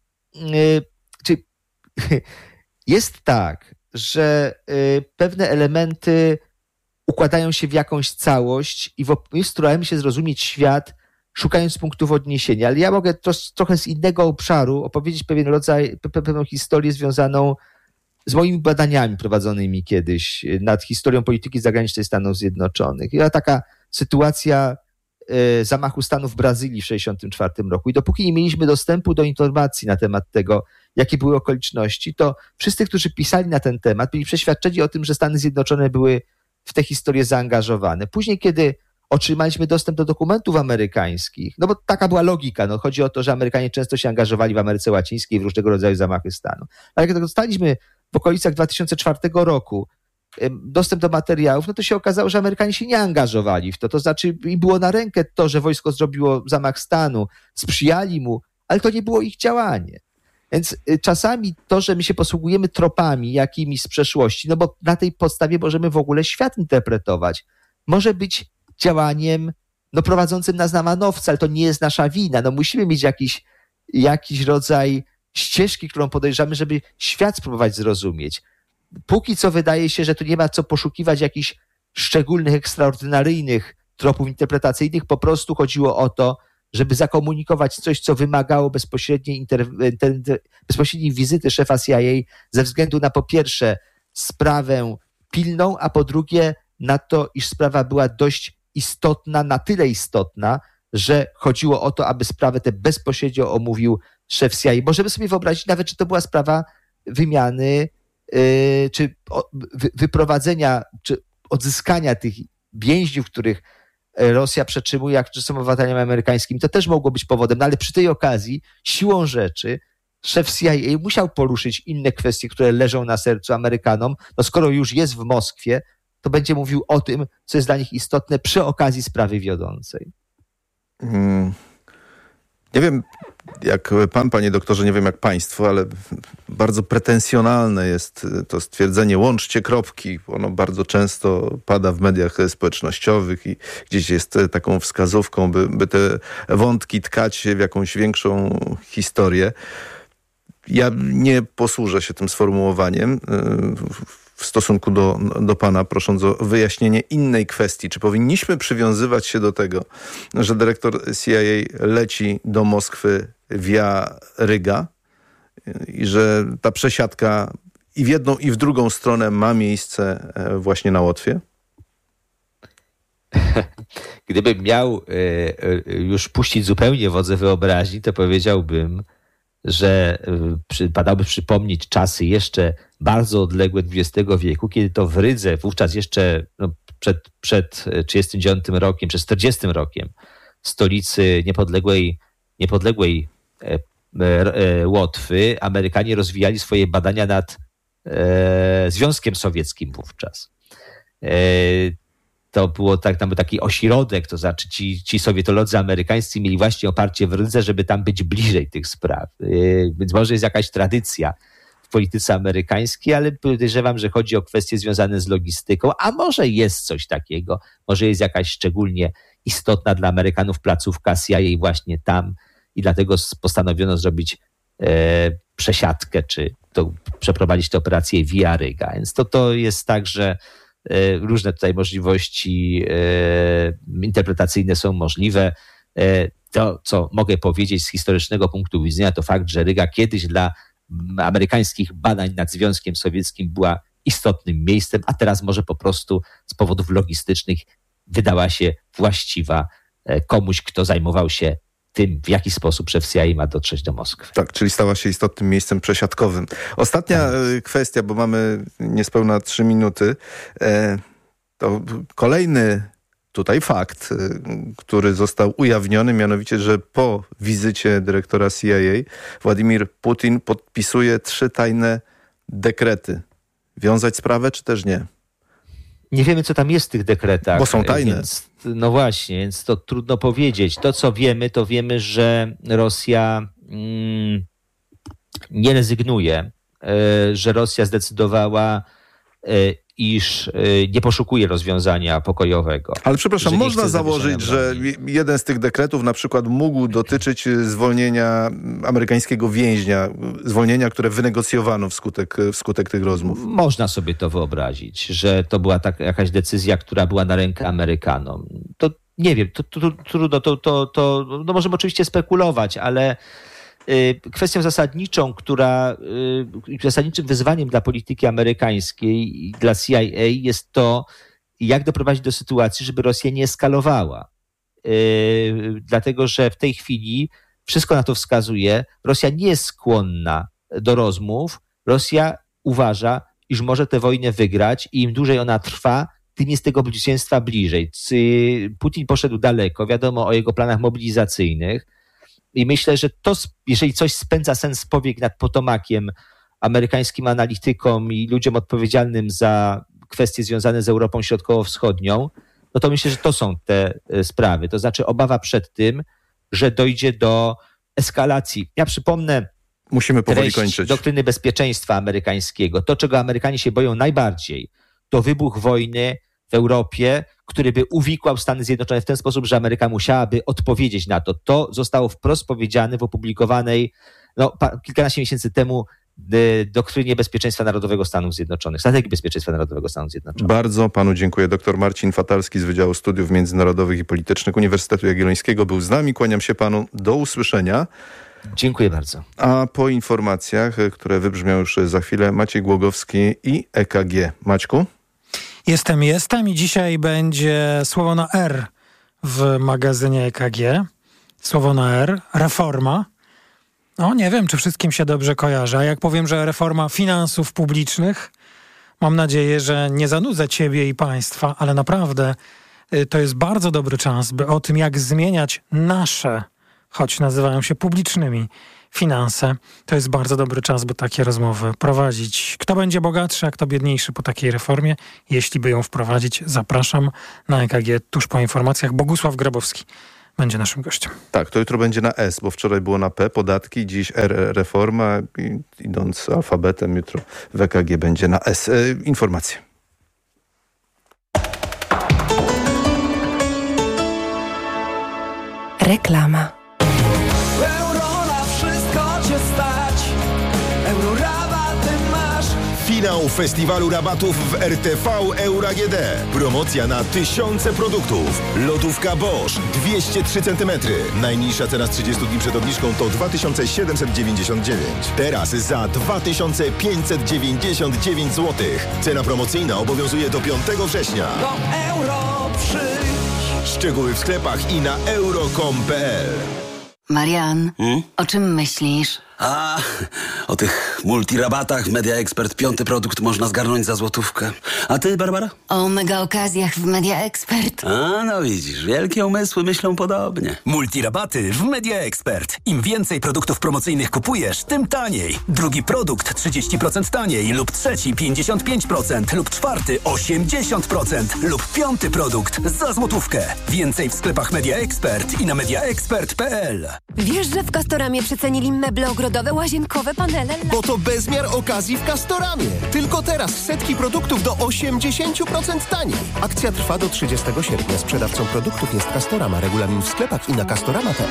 jest tak, że pewne elementy układają się w jakąś całość i my staramy się zrozumieć świat, szukając punktów odniesienia. Ale ja mogę trochę z innego obszaru opowiedzieć pewną historię związaną z moimi badaniami prowadzonymi kiedyś nad historią polityki zagranicznej Stanów Zjednoczonych. Była taka sytuacja zamachu stanu w Brazylii w 1964 roku i dopóki nie mieliśmy dostępu do informacji na temat tego, jakie były okoliczności, to wszyscy, którzy pisali na ten temat, byli przeświadczeni o tym, że Stany Zjednoczone były w tę historię zaangażowane. Później, kiedy otrzymaliśmy dostęp do dokumentów amerykańskich, no bo taka była logika, chodzi o to, że Amerykanie często się angażowali w Ameryce Łacińskiej w różnego rodzaju zamachy stanu. Ale jak dostaliśmy w okolicach 2004 roku dostęp do materiałów, no to się okazało, że Amerykanie się nie angażowali w to. To znaczy im było na rękę to, że wojsko zrobiło zamach stanu, sprzyjali mu, ale to nie było ich działanie. Więc czasami to, że my się posługujemy tropami jakimiś z przeszłości, no bo na tej podstawie możemy w ogóle świat interpretować, może być działaniem prowadzącym nas na manowce, ale to nie jest nasza wina. No musimy mieć jakiś rodzaj ścieżki, którą podejrzamy, żeby świat spróbować zrozumieć. Póki co wydaje się, że tu nie ma co poszukiwać jakichś szczególnych, ekstraordynaryjnych tropów interpretacyjnych. Po prostu chodziło o to, żeby zakomunikować coś, co wymagało bezpośredniej wizyty szefa CIA ze względu na po pierwsze sprawę pilną, a po drugie na to, iż sprawa była dość istotna, na tyle istotna, że chodziło o to, aby sprawę tę bezpośrednio omówił szef CIA. Możemy sobie wyobrazić nawet, że to była sprawa wymiany czy wyprowadzenia, czy odzyskania tych więźniów, których Rosja przetrzymuje, którzy są obywatelami amerykańskimi. To też mogło być powodem, no ale przy tej okazji siłą rzeczy szef CIA musiał poruszyć inne kwestie, które leżą na sercu Amerykanom. No skoro już jest w Moskwie, to będzie mówił o tym, co jest dla nich istotne przy okazji sprawy wiodącej. Nie wiem, jak pan, panie doktorze, nie wiem jak państwo, ale bardzo pretensjonalne jest to stwierdzenie łączcie kropki. Ono bardzo często pada w mediach społecznościowych i gdzieś jest taką wskazówką, by te wątki tkać w jakąś większą historię. Ja nie posłużę się tym sformułowaniem w stosunku do pana, prosząc o wyjaśnienie innej kwestii. Czy powinniśmy przywiązywać się do tego, że dyrektor CIA leci do Moskwy via Ryga i że ta przesiadka i w jedną, i w drugą stronę ma miejsce właśnie na Łotwie? Gdybym miał już puścić zupełnie wodze wyobraźni, to powiedziałbym, że przypadałoby przypomnieć czasy jeszcze bardzo odległe XX wieku, kiedy to w Rydze, wówczas jeszcze przed 39 rokiem, przed 40 rokiem, stolicy niepodległej Łotwy, Amerykanie rozwijali swoje badania nad Związkiem Sowieckim wówczas. To było taki ośrodek, to znaczy ci sowietolodzy amerykańscy mieli właśnie oparcie w Rydze, żeby tam być bliżej tych spraw. Więc może jest jakaś tradycja w polityce amerykańskiej, ale podejrzewam, że chodzi o kwestie związane z logistyką, a może jest coś takiego, może jest jakaś szczególnie istotna dla Amerykanów placówka CIA właśnie tam i dlatego postanowiono zrobić przesiadkę, czy przeprowadzić tę operację via Ryga. Więc to jest tak, że różne tutaj możliwości interpretacyjne są możliwe. To, co mogę powiedzieć z historycznego punktu widzenia, to fakt, że Ryga kiedyś dla amerykańskich badań nad Związkiem Sowieckim była istotnym miejscem, a teraz może po prostu z powodów logistycznych wydała się właściwa komuś, kto zajmował się tym, w jaki sposób szef CIA ma dotrzeć do Moskwy. Tak, czyli stała się istotnym miejscem przesiadkowym. Ostatnia kwestia, bo mamy niespełna 3 minuty. To kolejny tutaj fakt, który został ujawniony, mianowicie, że po wizycie dyrektora CIA Władimir Putin podpisuje 3 tajne dekrety. Wiązać sprawę, czy też nie? Nie wiemy, co tam jest w tych dekretach. Bo są tajne. No właśnie, więc to trudno powiedzieć. To, co wiemy, to wiemy, że Rosja nie rezygnuje, że Rosja zdecydowała, iż nie poszukuje rozwiązania pokojowego. Ale przepraszam, można założyć, że jeden z tych dekretów na przykład mógł dotyczyć zwolnienia amerykańskiego więźnia, zwolnienia, które wynegocjowano wskutek tych rozmów. Można sobie to wyobrazić, że to była jakaś decyzja, która była na rękę Amerykanom. To nie wiem, to trudno, no możemy oczywiście spekulować, ale kwestią zasadniczą, zasadniczym wyzwaniem dla polityki amerykańskiej i dla CIA jest to, jak doprowadzić do sytuacji, żeby Rosja nie eskalowała. Dlatego, że w tej chwili wszystko na to wskazuje, Rosja nie jest skłonna do rozmów. Rosja uważa, iż może tę wojnę wygrać i im dłużej ona trwa, tym jest tego zwycięstwa bliżej. Putin poszedł daleko, wiadomo o jego planach mobilizacyjnych. I myślę, że to, jeżeli coś spędza sens powiek nad Potomakiem amerykańskim analitykom i ludziom odpowiedzialnym za kwestie związane z Europą Środkowo-Wschodnią, no to myślę, że to są te sprawy. To znaczy obawa przed tym, że dojdzie do eskalacji. Ja przypomnę treść doktryny bezpieczeństwa amerykańskiego. To, czego Amerykanie się boją najbardziej, to wybuch wojny w Europie, który by uwikłał Stany Zjednoczone w ten sposób, że Ameryka musiałaby odpowiedzieć na to. To zostało wprost powiedziane w opublikowanej kilkanaście miesięcy temu doktrynie bezpieczeństwa narodowego Stanów Zjednoczonych, strategii bezpieczeństwa narodowego Stanów Zjednoczonych. Bardzo panu dziękuję. Dr Marcin Fatalski z Wydziału Studiów Międzynarodowych i Politycznych Uniwersytetu Jagiellońskiego był z nami. Kłaniam się panu. Do usłyszenia. Dziękuję bardzo. A po informacjach, które wybrzmią już za chwilę, Maciej Głogowski i EKG. Maćku? Jestem i dzisiaj będzie słowo na R w magazynie EKG. Słowo na R, reforma. No nie wiem, czy wszystkim się dobrze kojarzy. A jak powiem, że reforma finansów publicznych, mam nadzieję, że nie zanudzę ciebie i państwa, ale naprawdę to jest bardzo dobry czas, by o tym, jak zmieniać nasze, choć nazywają się publicznymi, finanse. To jest bardzo dobry czas, by takie rozmowy prowadzić. Kto będzie bogatszy, a kto biedniejszy po takiej reformie? Jeśli by ją wprowadzić, zapraszam na EKG tuż po informacjach. Bogusław Grabowski będzie naszym gościem. Tak, to jutro będzie na S, bo wczoraj było na P, podatki, dziś R, reforma. Idąc alfabetem, jutro w EKG będzie na S. Informacje. Reklama. Euro na wszystko cię stać. Euro rabaty masz. Finał festiwalu rabatów w RTV Euro AGD. Promocja na tysiące produktów. Lodówka Bosch 203 cm. Najniższa cena z 30 dni przed obniżką to 2799. Teraz za 2599 zł. Cena promocyjna obowiązuje do 5 września. Do euro przyjdź. Szczegóły w sklepach i na euro.com.pl. Marian, o czym myślisz? A, o tych multirabatach w Media Expert 5. produkt można zgarnąć za złotówkę. A ty, Barbara? O mega okazjach w Media Expert. A, no widzisz, wielkie umysły myślą podobnie. Multirabaty w Media Expert. Im więcej produktów promocyjnych kupujesz, tym taniej. Drugi produkt 30% taniej lub trzeci 55% lub czwarty 80% lub 5. produkt za złotówkę. Więcej w sklepach Media Expert i na mediaexpert.pl. Wiesz, że w Castoramie przecenili meble ogrodowe, łazienkowe, panele? Bo to bezmiar okazji w Castoramie. Tylko teraz setki produktów do 80% taniej. Akcja trwa do 30 sierpnia. Sprzedawcą produktów jest Castorama. Regulamin w sklepach i na castorama.pl.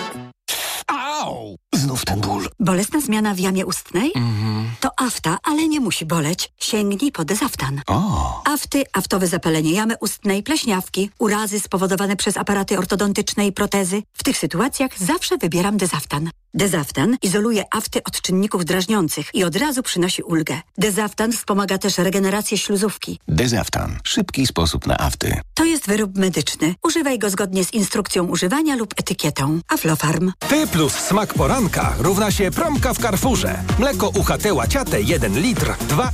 Au! Znów ten ból. Bolesna zmiana w jamie ustnej? To afta, ale nie musi boleć. Sięgnij po Dezaftan. Afty, aftowe zapalenie jamy ustnej, pleśniawki, urazy spowodowane przez aparaty ortodontyczne i protezy. W tych sytuacjach zawsze wybieram Dezaftan. Dezaftan izoluje afty od czynników drażniących i od razu przynosi ulgę. Dezaftan wspomaga też regenerację śluzówki. Dezaftan. Szybki sposób na afty. To jest wyrób medyczny. Używaj go zgodnie z instrukcją używania lub etykietą. Aflofarm. Ty plus smak poranka równa się promka w Carrefourze. Mleko UHT łaciate 1 litr,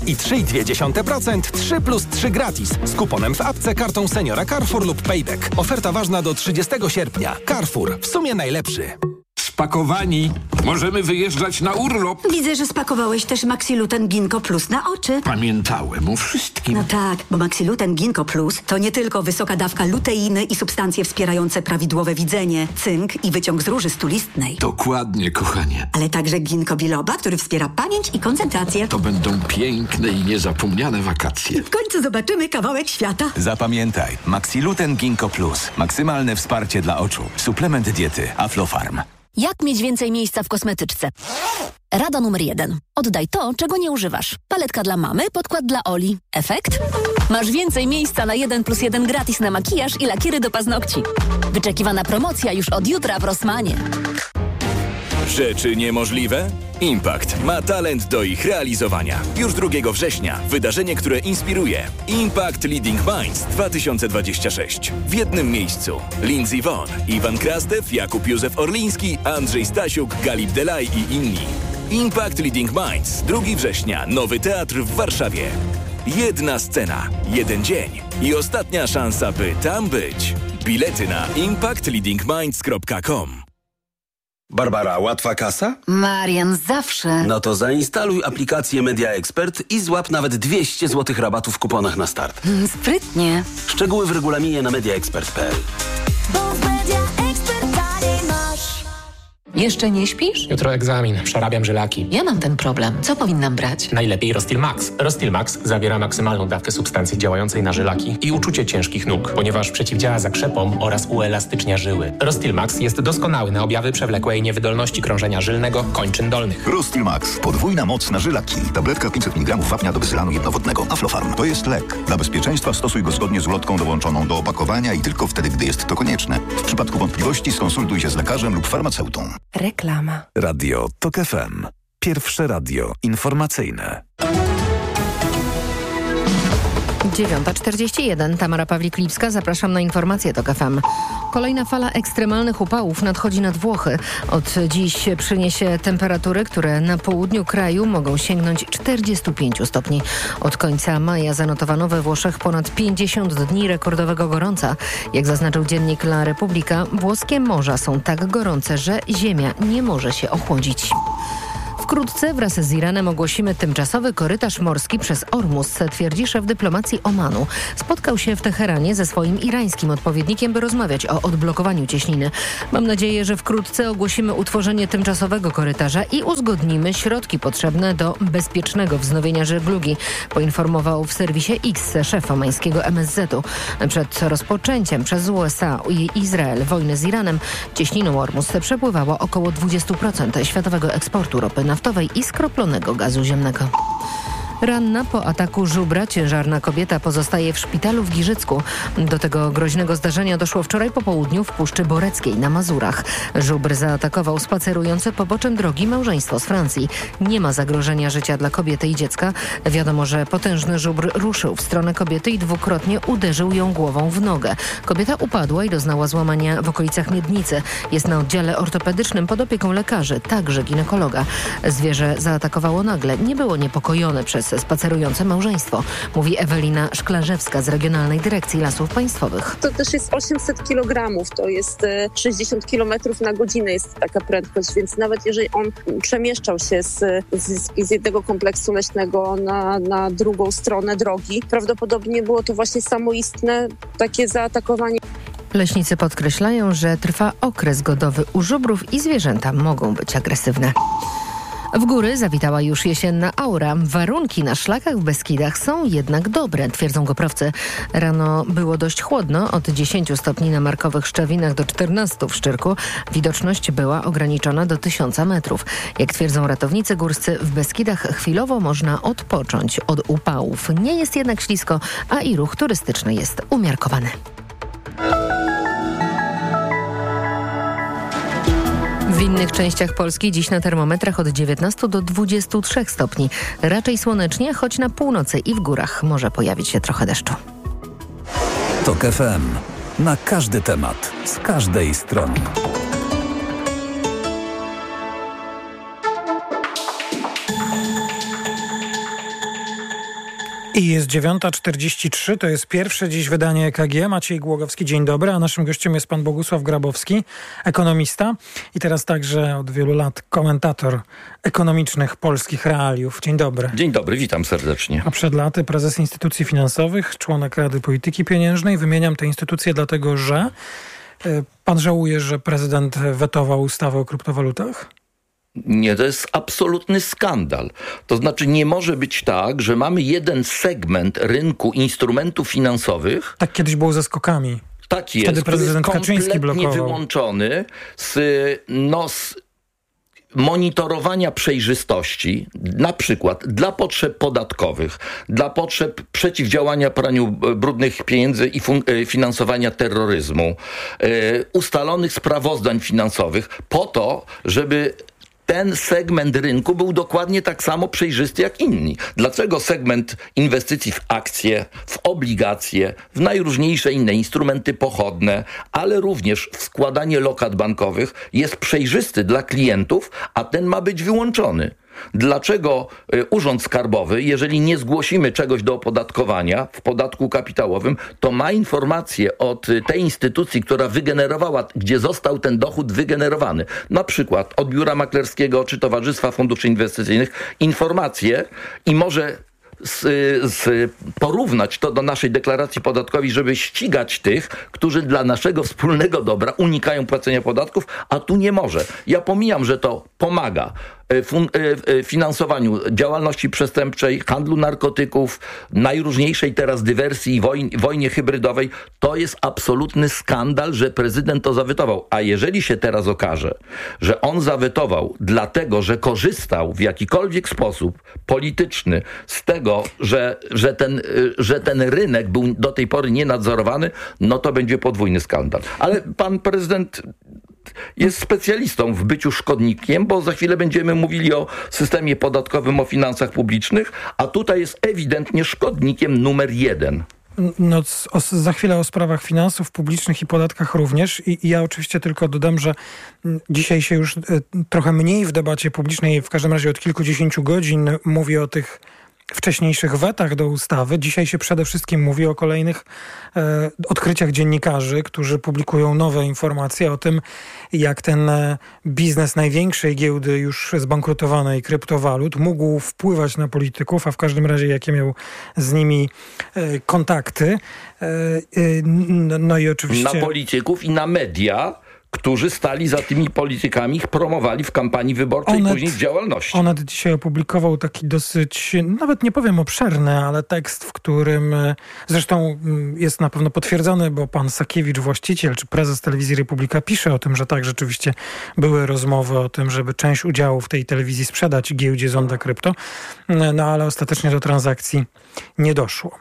2,3%, 3 plus 3 gratis. Z kuponem w apce, kartą seniora Carrefour lub Payback. Oferta ważna do 30 sierpnia. Carrefour. W sumie najlepszy. Spakowani. Możemy wyjeżdżać na urlop. Widzę, że spakowałeś też Maxiluten Ginkgo Plus na oczy. Pamiętałem o wszystkim. No tak, bo Maxiluten Ginkgo Plus to nie tylko wysoka dawka luteiny i substancje wspierające prawidłowe widzenie, cynk i wyciąg z róży stulistnej. Dokładnie, kochanie. Ale także ginkgo biloba, który wspiera pamięć i koncentrację. To będą piękne i niezapomniane wakacje. W końcu zobaczymy kawałek świata. Zapamiętaj. Maxiluten Ginkgo Plus. Maksymalne wsparcie dla oczu. Suplement diety Aflofarm. Jak mieć więcej miejsca w kosmetyczce? Rada numer 1. Oddaj to, czego nie używasz. Paletka dla mamy, podkład dla Oli. Efekt? Masz więcej miejsca na 1+1 gratis na makijaż i lakiery do paznokci. Wyczekiwana promocja już od jutra w Rossmanie. Rzeczy niemożliwe? Impact ma talent do ich realizowania. Już 2 września wydarzenie, które inspiruje. Impact Leading Minds 2026. W jednym miejscu Lindsey Vonn, Iwan Krastew, Jakub Józef Orliński, Andrzej Stasiuk, Galip Delay i inni. Impact Leading Minds 2 września. Nowy teatr w Warszawie. Jedna scena, jeden dzień i ostatnia szansa, by tam być. Bilety na impactleadingminds.com. Barbara, łatwa kasa? Marian, zawsze. No to zainstaluj aplikację Media Expert i złap nawet 200 zł rabatu w kuponach na start. Sprytnie. Szczegóły w regulaminie na mediaexpert.pl. Bo w Media Expert taniej masz. Jeszcze nie śpisz? Jutro egzamin, przerabiam żylaki. Ja mam ten problem. Co powinnam brać? Najlepiej Rostil Max. Rostil Max zawiera maksymalną dawkę substancji działającej na żylaki i uczucie ciężkich nóg, ponieważ przeciwdziała zakrzepom oraz uelastycznia żyły. Rostil Max jest doskonały na objawy przewlekłej niewydolności krążenia żylnego kończyn dolnych. Rostil Max. Podwójna moc na żylaki. Tabletka 500 mg wapnia do bezylanu jednowodnego. Aflofarm. To jest lek. Dla bezpieczeństwa stosuj go zgodnie z ulotką dołączoną do opakowania i tylko wtedy, gdy jest to konieczne. W przypadku wątpliwości skonsultuj się z lekarzem lub farmaceutą. Reklama. Radio TOK FM. Pierwsze radio informacyjne. 9:41. Tamara Pawlik-Lipska. Zapraszam na informacje TOK FM. Kolejna fala ekstremalnych upałów nadchodzi nad Włochy. Od dziś przyniesie temperatury, które na południu kraju mogą sięgnąć 45 stopni. Od końca maja zanotowano we Włoszech ponad 50 dni rekordowego gorąca. Jak zaznaczył dziennik La Repubblica, włoskie morza są tak gorące, że ziemia nie może się ochłodzić. Wkrótce wraz z Iranem ogłosimy tymczasowy korytarz morski przez Ormus, twierdzi szef dyplomacji Omanu. Spotkał się w Teheranie ze swoim irańskim odpowiednikiem, by rozmawiać o odblokowaniu cieśniny. Mam nadzieję, że wkrótce ogłosimy utworzenie tymczasowego korytarza i uzgodnimy środki potrzebne do bezpiecznego wznowienia żeglugi, poinformował w serwisie X szef omańskiego MSZ-u. Przed rozpoczęciem przez USA i Izrael wojny z Iranem cieśniną Ormus przepływało około 20% światowego eksportu ropy naftowej i skroplonego gazu ziemnego. Ranna po ataku żubra ciężarna kobieta pozostaje w szpitalu w Giżycku. Do tego groźnego zdarzenia doszło wczoraj po południu w Puszczy Boreckiej na Mazurach. Żubr zaatakował spacerujące poboczem drogi małżeństwo z Francji. Nie ma zagrożenia życia dla kobiety i dziecka. Wiadomo, że potężny żubr ruszył w stronę kobiety i dwukrotnie uderzył ją głową w nogę. Kobieta upadła i doznała złamania w okolicach miednicy. Jest na oddziale ortopedycznym pod opieką lekarzy, także ginekologa. Zwierzę zaatakowało nagle. Nie było niepokojone przez spacerujące małżeństwo, mówi Ewelina Szklarzewska z Regionalnej Dyrekcji Lasów Państwowych. To też jest 800 kg, to jest 60 km na godzinę jest taka prędkość, więc nawet jeżeli on przemieszczał się z jednego kompleksu leśnego na drugą stronę drogi, prawdopodobnie było to właśnie samoistne takie zaatakowanie. Leśnicy podkreślają, że trwa okres godowy u żubrów i zwierzęta mogą być agresywne. W góry zawitała już jesienna aura. Warunki na szlakach w Beskidach są jednak dobre, twierdzą goprowcy. Rano było dość chłodno, od 10 stopni na markowych Szczewinach do 14 w Szczyrku. Widoczność była ograniczona do 1000 metrów. Jak twierdzą ratownicy górscy, w Beskidach chwilowo można odpocząć od upałów. Nie jest jednak ślisko, a i ruch turystyczny jest umiarkowany. W innych częściach Polski dziś na termometrach od 19 do 23 stopni. Raczej słonecznie, choć na północy i w górach może pojawić się trochę deszczu. TOK FM. Na każdy temat, z każdej strony. I jest 9:43, to jest pierwsze dziś wydanie EKG. Maciej Głogowski, dzień dobry, a naszym gościem jest pan Bogusław Grabowski, ekonomista i teraz także od wielu lat komentator ekonomicznych polskich realiów. Dzień dobry. Dzień dobry, witam serdecznie. A przed laty prezes instytucji finansowych, członek Rady Polityki Pieniężnej. Wymieniam te instytucje dlatego, że pan żałuje, że prezydent wetował ustawę o kryptowalutach? Nie, to jest absolutny skandal. To znaczy nie może być tak, że mamy jeden segment rynku instrumentów finansowych. Tak kiedyś było ze skokami. Tak jest, wtedy prezydent Kaczyński blokował. Wyłączony z monitorowania przejrzystości, na przykład dla potrzeb podatkowych, dla potrzeb przeciwdziałania praniu brudnych pieniędzy i finansowania terroryzmu, ustalonych sprawozdań finansowych po to, żeby ten segment rynku był dokładnie tak samo przejrzysty jak inni. Dlaczego segment inwestycji w akcje, w obligacje, w najróżniejsze inne instrumenty pochodne, ale również w składanie lokat bankowych jest przejrzysty dla klientów, a ten ma być wyłączony? Dlaczego Urząd Skarbowy, jeżeli nie zgłosimy czegoś do opodatkowania w podatku kapitałowym, to ma informację od tej instytucji, która wygenerowała, gdzie został ten dochód wygenerowany, na przykład od biura maklerskiego czy Towarzystwa Funduszy Inwestycyjnych, informację i może porównać to do naszej deklaracji podatkowej, żeby ścigać tych, którzy dla naszego wspólnego dobra unikają płacenia podatków, a tu nie może. Ja pomijam, że to pomaga finansowaniu działalności przestępczej, handlu narkotyków, najróżniejszej teraz dywersji i wojnie hybrydowej. To jest absolutny skandal, że prezydent to zawetował. A jeżeli się teraz okaże, że on zawetował dlatego, że korzystał w jakikolwiek sposób polityczny z tego, że ten rynek był do tej pory nienadzorowany, no to będzie podwójny skandal. Ale pan prezydent jest specjalistą w byciu szkodnikiem, bo za chwilę będziemy mówili o systemie podatkowym, o finansach publicznych, a tutaj jest ewidentnie szkodnikiem numer 1. No, za chwilę o sprawach finansów publicznych i podatkach również. I ja oczywiście tylko dodam, że dzisiaj się już trochę mniej w debacie publicznej, w każdym razie od kilkudziesięciu godzin, mówi o tych wcześniejszych wetach do ustawy. Dzisiaj się przede wszystkim mówi o kolejnych odkryciach dziennikarzy, którzy publikują nowe informacje o tym, jak ten biznes największej giełdy już zbankrutowanej kryptowalut mógł wpływać na polityków, a w każdym razie jakie miał z nimi kontakty. No i oczywiście... Na polityków i na media, którzy stali za tymi politykami, ich promowali w kampanii wyborczej i później w działalności. Onet dzisiaj opublikował taki dosyć, nawet nie powiem obszerny, ale tekst, w którym zresztą jest na pewno potwierdzony, bo pan Sakiewicz, właściciel czy prezes Telewizji Republika, pisze o tym, że tak, rzeczywiście były rozmowy o tym, żeby część udziałów tej telewizji sprzedać giełdzie Zonda Krypto, no ale ostatecznie do transakcji nie doszło.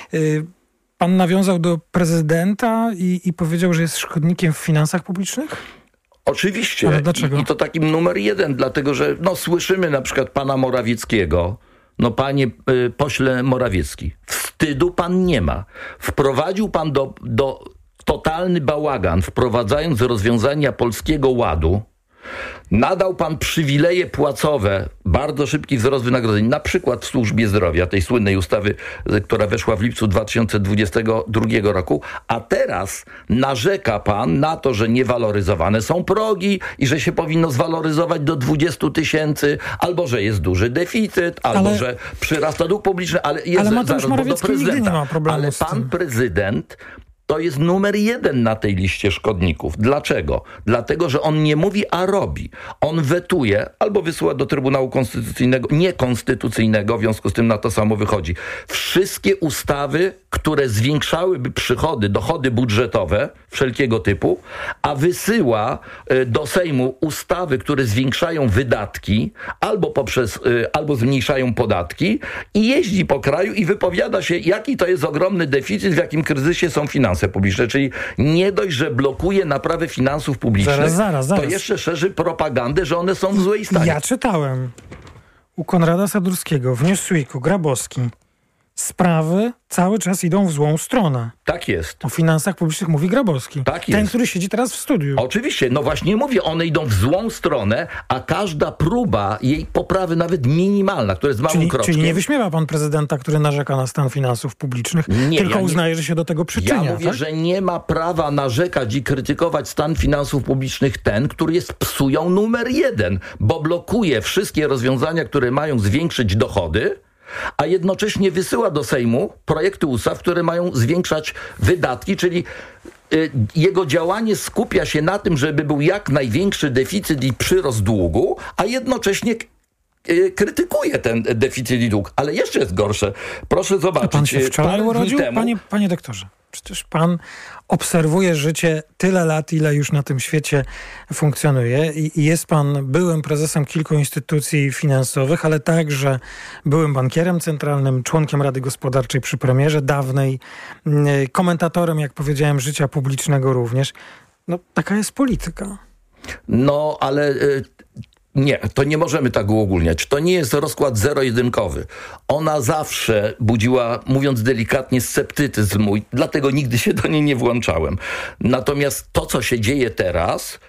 Pan nawiązał do prezydenta i powiedział, że jest szkodnikiem w finansach publicznych? Oczywiście. Ale dlaczego? I to takim numer 1, dlatego że słyszymy na przykład pana Morawieckiego. No panie pośle Morawiecki, wstydu pan nie ma. Wprowadził pan do totalny bałagan, wprowadzając rozwiązania Polskiego Ładu. Nadał pan przywileje płacowe, bardzo szybki wzrost wynagrodzeń, na przykład w służbie zdrowia, tej słynnej ustawy, która weszła w lipcu 2022 roku, a teraz narzeka pan na to, że niewaloryzowane są progi i że się powinno zwaloryzować do 20 000, albo że jest duży deficyt, albo że przyrasta dług publiczny, ale Mateusz Morawiecki nigdy nie ma problemu ale z tym. pan prezydent to jest numer 1 na tej liście szkodników. Dlaczego? Dlatego, że on nie mówi, a robi. On wetuje albo wysyła do Trybunału Konstytucyjnego, niekonstytucyjnego, w związku z tym na to samo wychodzi. Wszystkie ustawy, które zwiększałyby przychody, dochody budżetowe wszelkiego typu, a wysyła do Sejmu ustawy, które zwiększają wydatki, albo zmniejszają podatki i jeździ po kraju i wypowiada się, jaki to jest ogromny deficyt, w jakim kryzysie są finanse publiczne. Czyli nie dość, że blokuje naprawę finansów publicznych, zaraz. to jeszcze szerzy propagandę, że one są w złej stanie. Ja czytałem u Konrada Sadurskiego w Newsweeku, Grabowski, sprawy cały czas idą w złą stronę. Tak jest. O finansach publicznych mówi Grabowski. Tak jest. Ten, który siedzi teraz w studiu. Oczywiście, właśnie mówię, one idą w złą stronę, a każda próba jej poprawy, nawet minimalna, która jest małym kroczkiem... Czyli nie wyśmiewa pan prezydenta, który narzeka na stan finansów publicznych, tylko uznaje, że się do tego przyczynia. Ja mówię, tak? że nie ma prawa narzekać i krytykować stan finansów publicznych ten, który jest psują numer 1, bo blokuje wszystkie rozwiązania, które mają zwiększyć dochody, a jednocześnie wysyła do Sejmu projekty ustaw, które mają zwiększać wydatki, czyli jego działanie skupia się na tym, żeby był jak największy deficyt i przyrost długu, a jednocześnie krytykuje ten deficyt i dług. Ale jeszcze jest gorsze. Proszę zobaczyć. Pan się wczoraj urodził? Panie doktorze, przecież pan obserwuje życie tyle lat, ile już na tym świecie funkcjonuje i jest pan byłym prezesem kilku instytucji finansowych, ale także byłym bankierem centralnym, członkiem Rady Gospodarczej przy premierze dawnej, komentatorem, jak powiedziałem, życia publicznego również. No, taka jest polityka. No, ale... Nie, to nie możemy tak uogólniać. To nie jest rozkład zero-jedynkowy. Ona zawsze budziła, mówiąc delikatnie, sceptycyzm mój, dlatego nigdy się do niej nie włączałem. Natomiast to, co się dzieje teraz,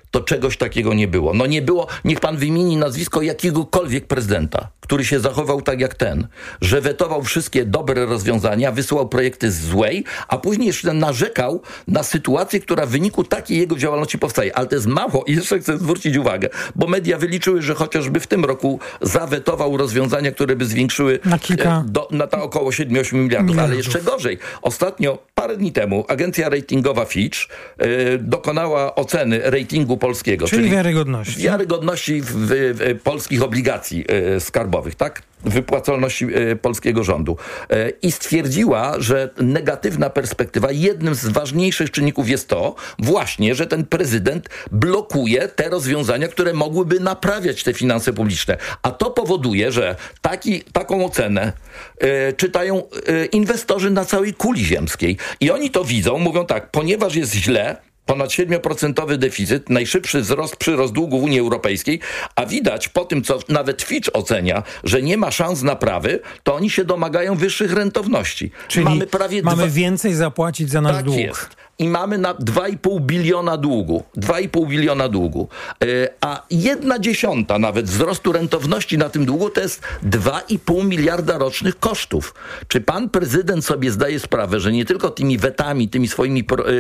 to czegoś takiego nie było. No nie było, niech pan wymieni nazwisko jakiegokolwiek prezydenta, który się zachował tak jak ten, że wetował wszystkie dobre rozwiązania, wysyłał projekty złej, a później jeszcze narzekał na sytuację, która w wyniku takiej jego działalności powstaje. Ale to jest mało i jeszcze chcę zwrócić uwagę, bo media wyliczyły, że chociażby w tym roku zawetował rozwiązania, które by zwiększyły na to około 7-8 miliardów. Ale jeszcze gorzej. Ostatnio, parę dni temu, agencja ratingowa Fitch dokonała oceny ratingu polskiego. Czyli wiarygodności. Wiarygodności w polskich obligacji skarbowych, tak? Wypłacalności polskiego rządu. I stwierdziła, że negatywna perspektywa, jednym z ważniejszych czynników jest to właśnie, że ten prezydent blokuje te rozwiązania, które mogłyby naprawiać te finanse publiczne. A to powoduje, że taką ocenę czytają inwestorzy na całej kuli ziemskiej. I oni to widzą, mówią tak, ponieważ jest źle, ponad 7% deficyt, najszybszy przyrost długu w Unii Europejskiej, a widać po tym, co nawet Fitch ocenia, że nie ma szans naprawy, to oni się domagają wyższych rentowności. Czyli mamy więcej zapłacić za nasz dług. Jest. I mamy na 2,5 biliona długu. 2,5 biliona długu. A 1/10 nawet wzrostu rentowności na tym długu to jest 2,5 miliarda rocznych kosztów. Czy pan prezydent sobie zdaje sprawę, że nie tylko tymi wetami, tymi swoimi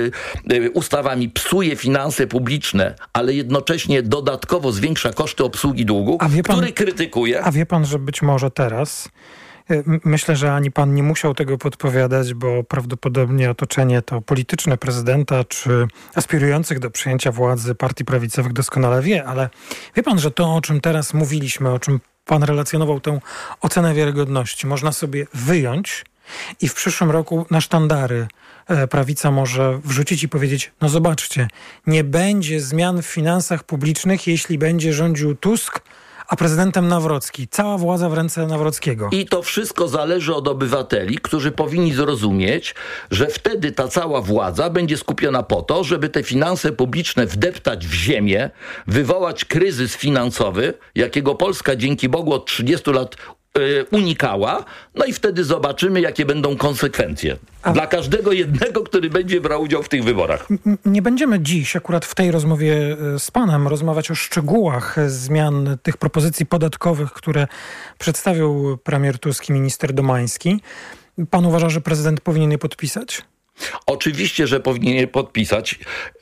ustawami psuje finanse publiczne, ale jednocześnie dodatkowo zwiększa koszty obsługi długu, który krytykuje? A wie pan, że być może teraz... Myślę, że ani pan nie musiał tego podpowiadać, bo prawdopodobnie otoczenie to polityczne prezydenta czy aspirujących do przejęcia władzy partii prawicowych doskonale wie, ale wie pan, że to, o czym teraz mówiliśmy, o czym pan relacjonował tę ocenę wiarygodności, można sobie wyjąć i w przyszłym roku na sztandary prawica może wrzucić i powiedzieć, no zobaczcie, nie będzie zmian w finansach publicznych, jeśli będzie rządził Tusk, a prezydentem Nawrocki. Cała władza w ręce Nawrockiego. I to wszystko zależy od obywateli, którzy powinni zrozumieć, że wtedy ta cała władza będzie skupiona po to, żeby te finanse publiczne wdeptać w ziemię, wywołać kryzys finansowy, jakiego Polska dzięki Bogu od 30 lat unikała, no i wtedy zobaczymy, jakie będą konsekwencje. Dla każdego jednego, który będzie brał udział w tych wyborach. Nie będziemy dziś, akurat w tej rozmowie z panem, rozmawiać o szczegółach zmian tych propozycji podatkowych, które przedstawił premier Tusk i minister Domański. Pan uważa, że prezydent powinien je podpisać? Oczywiście, że powinien je podpisać.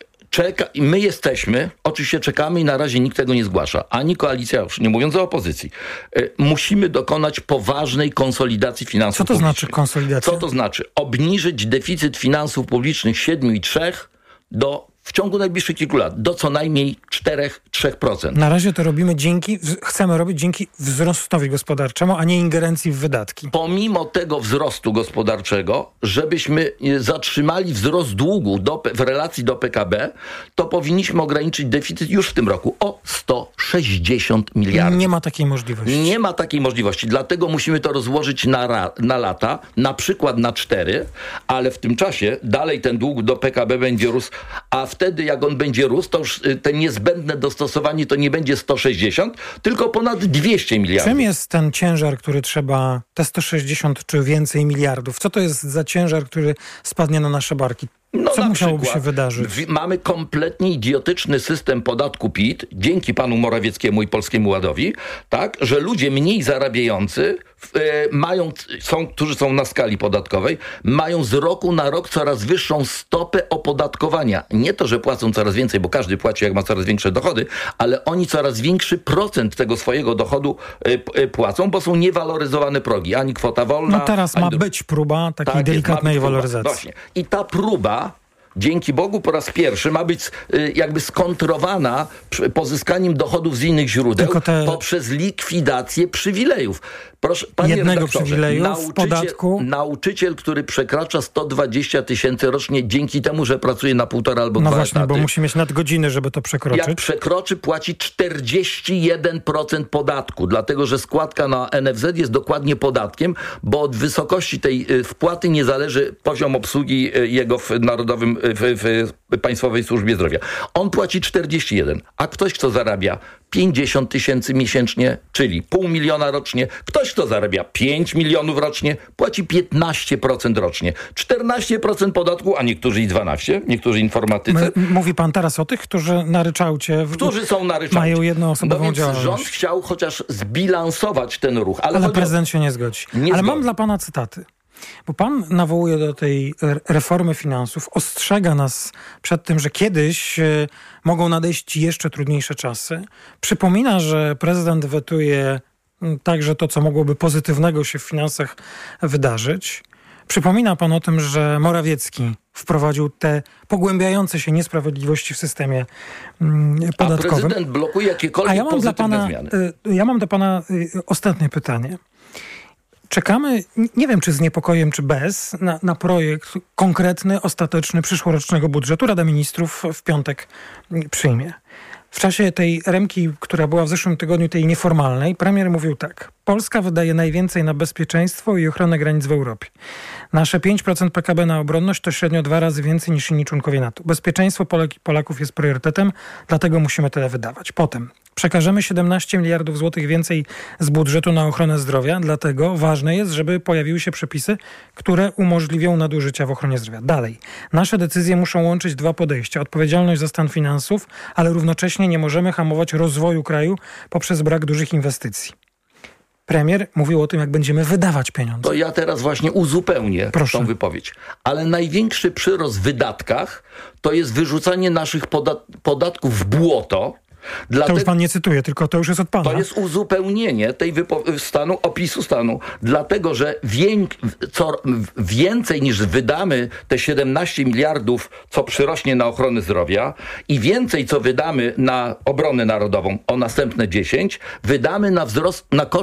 My jesteśmy, oczywiście czekamy i na razie nikt tego nie zgłasza. Ani koalicja, już nie mówiąc o opozycji. Musimy dokonać poważnej konsolidacji finansów publicznych. Co to znaczy konsolidacja? Co to znaczy? Obniżyć deficyt finansów publicznych z 7,3 w ciągu najbliższych kilku lat do co najmniej 4-3%. Na razie to robimy chcemy robić dzięki wzrostowi gospodarczemu, a nie ingerencji w wydatki. Pomimo tego wzrostu gospodarczego, żebyśmy zatrzymali wzrost długu w relacji do PKB, to powinniśmy ograniczyć deficyt już w tym roku o 160 miliardów. Nie ma takiej możliwości. Nie ma takiej możliwości, dlatego musimy to rozłożyć na lata, na przykład na 4, ale w tym czasie dalej ten dług do PKB będzie rósł, a wtedy jak on będzie rósł, to już te niezbędne dostosowanie to nie będzie 160, tylko ponad 200 miliardów. Czym jest ten ciężar, który trzeba, te 160 czy więcej miliardów? Co to jest za ciężar, który spadnie na nasze barki? Co musiałoby się wydarzyć? Mamy kompletnie idiotyczny system podatku PIT, dzięki panu Morawieckiemu i Polskiemu Ładowi, tak, że ludzie mniej zarabiający którzy są na skali podatkowej, mają z roku na rok coraz wyższą stopę opodatkowania. Nie to, że płacą coraz więcej, bo każdy płaci, jak ma coraz większe dochody, ale oni coraz większy procent tego swojego dochodu płacą, bo są niewaloryzowane progi. Ani kwota wolna... No teraz ma być próba takiej delikatnej waloryzacji. Właśnie. I ta próba, dzięki Bogu, po raz pierwszy ma być jakby skontrowana pozyskaniem dochodów z innych źródeł poprzez likwidację przywilejów. Proszę, panie jednego przywileju w podatku. Nauczyciel, który przekracza 120 000 rocznie dzięki temu, że pracuje na 1,5 albo 2 właśnie, etaty. Bo musi mieć nadgodziny, żeby to przekroczyć. Jak przekroczy, płaci 41% podatku, dlatego że składka na NFZ jest dokładnie podatkiem, bo od wysokości tej wpłaty nie zależy poziom obsługi jego w Państwowej Służbie Zdrowia. On płaci 41, a ktoś, kto zarabia 50 tysięcy miesięcznie, czyli 500 000 rocznie. Ktoś, kto zarabia 5 milionów rocznie, płaci 15% rocznie. 14% podatku, a niektórzy i 12%, niektórzy informatycy. Mówi pan teraz o tych, którzy na ryczałcie którzy są na ryczałcie. Mają jednoosobową działalność. Rząd chciał chociaż zbilansować ten ruch. Ale prezydent się nie zgodzi. Ale mam dla pana cytaty. Bo pan nawołuje do tej reformy finansów, ostrzega nas przed tym, że kiedyś mogą nadejść jeszcze trudniejsze czasy. Przypomina, że prezydent wetuje także to, co mogłoby pozytywnego się w finansach wydarzyć. Przypomina pan o tym, że Morawiecki wprowadził te pogłębiające się niesprawiedliwości w systemie podatkowym. A prezydent blokuje jakiekolwiek pozytywne zmiany. Ja mam do pana ostatnie pytanie. Czekamy, nie wiem czy z niepokojem, czy bez, na projekt konkretny, ostateczny, przyszłorocznego budżetu. Rada Ministrów w piątek przyjmie. W czasie tej remki, która była w zeszłym tygodniu, tej nieformalnej, premier mówił tak. Polska wydaje najwięcej na bezpieczeństwo i ochronę granic w Europie. Nasze 5% PKB na obronność to średnio 2 razy więcej niż inni członkowie NATO. Bezpieczeństwo Polaków jest priorytetem, dlatego musimy tyle wydawać. Potem przekażemy 17 miliardów złotych więcej z budżetu na ochronę zdrowia, dlatego ważne jest, żeby pojawiły się przepisy, które umożliwią nadużycia w ochronie zdrowia. Dalej, nasze decyzje muszą łączyć 2 podejścia. Odpowiedzialność za stan finansów, ale równocześnie nie możemy hamować rozwoju kraju poprzez brak dużych inwestycji. Premier mówił o tym, jak będziemy wydawać pieniądze. To ja teraz właśnie uzupełnię tą wypowiedź. Ale największy przyrost w wydatkach to jest wyrzucanie naszych podatków w błoto. To już pan nie cytuje, tylko to już jest od pana. To jest uzupełnienie tej opisu stanu. Dlatego, że więcej niż wydamy te 17 miliardów, co przyrośnie na ochronę zdrowia i więcej, co wydamy na obronę narodową o następne 10, wydamy na wzrost, na koszt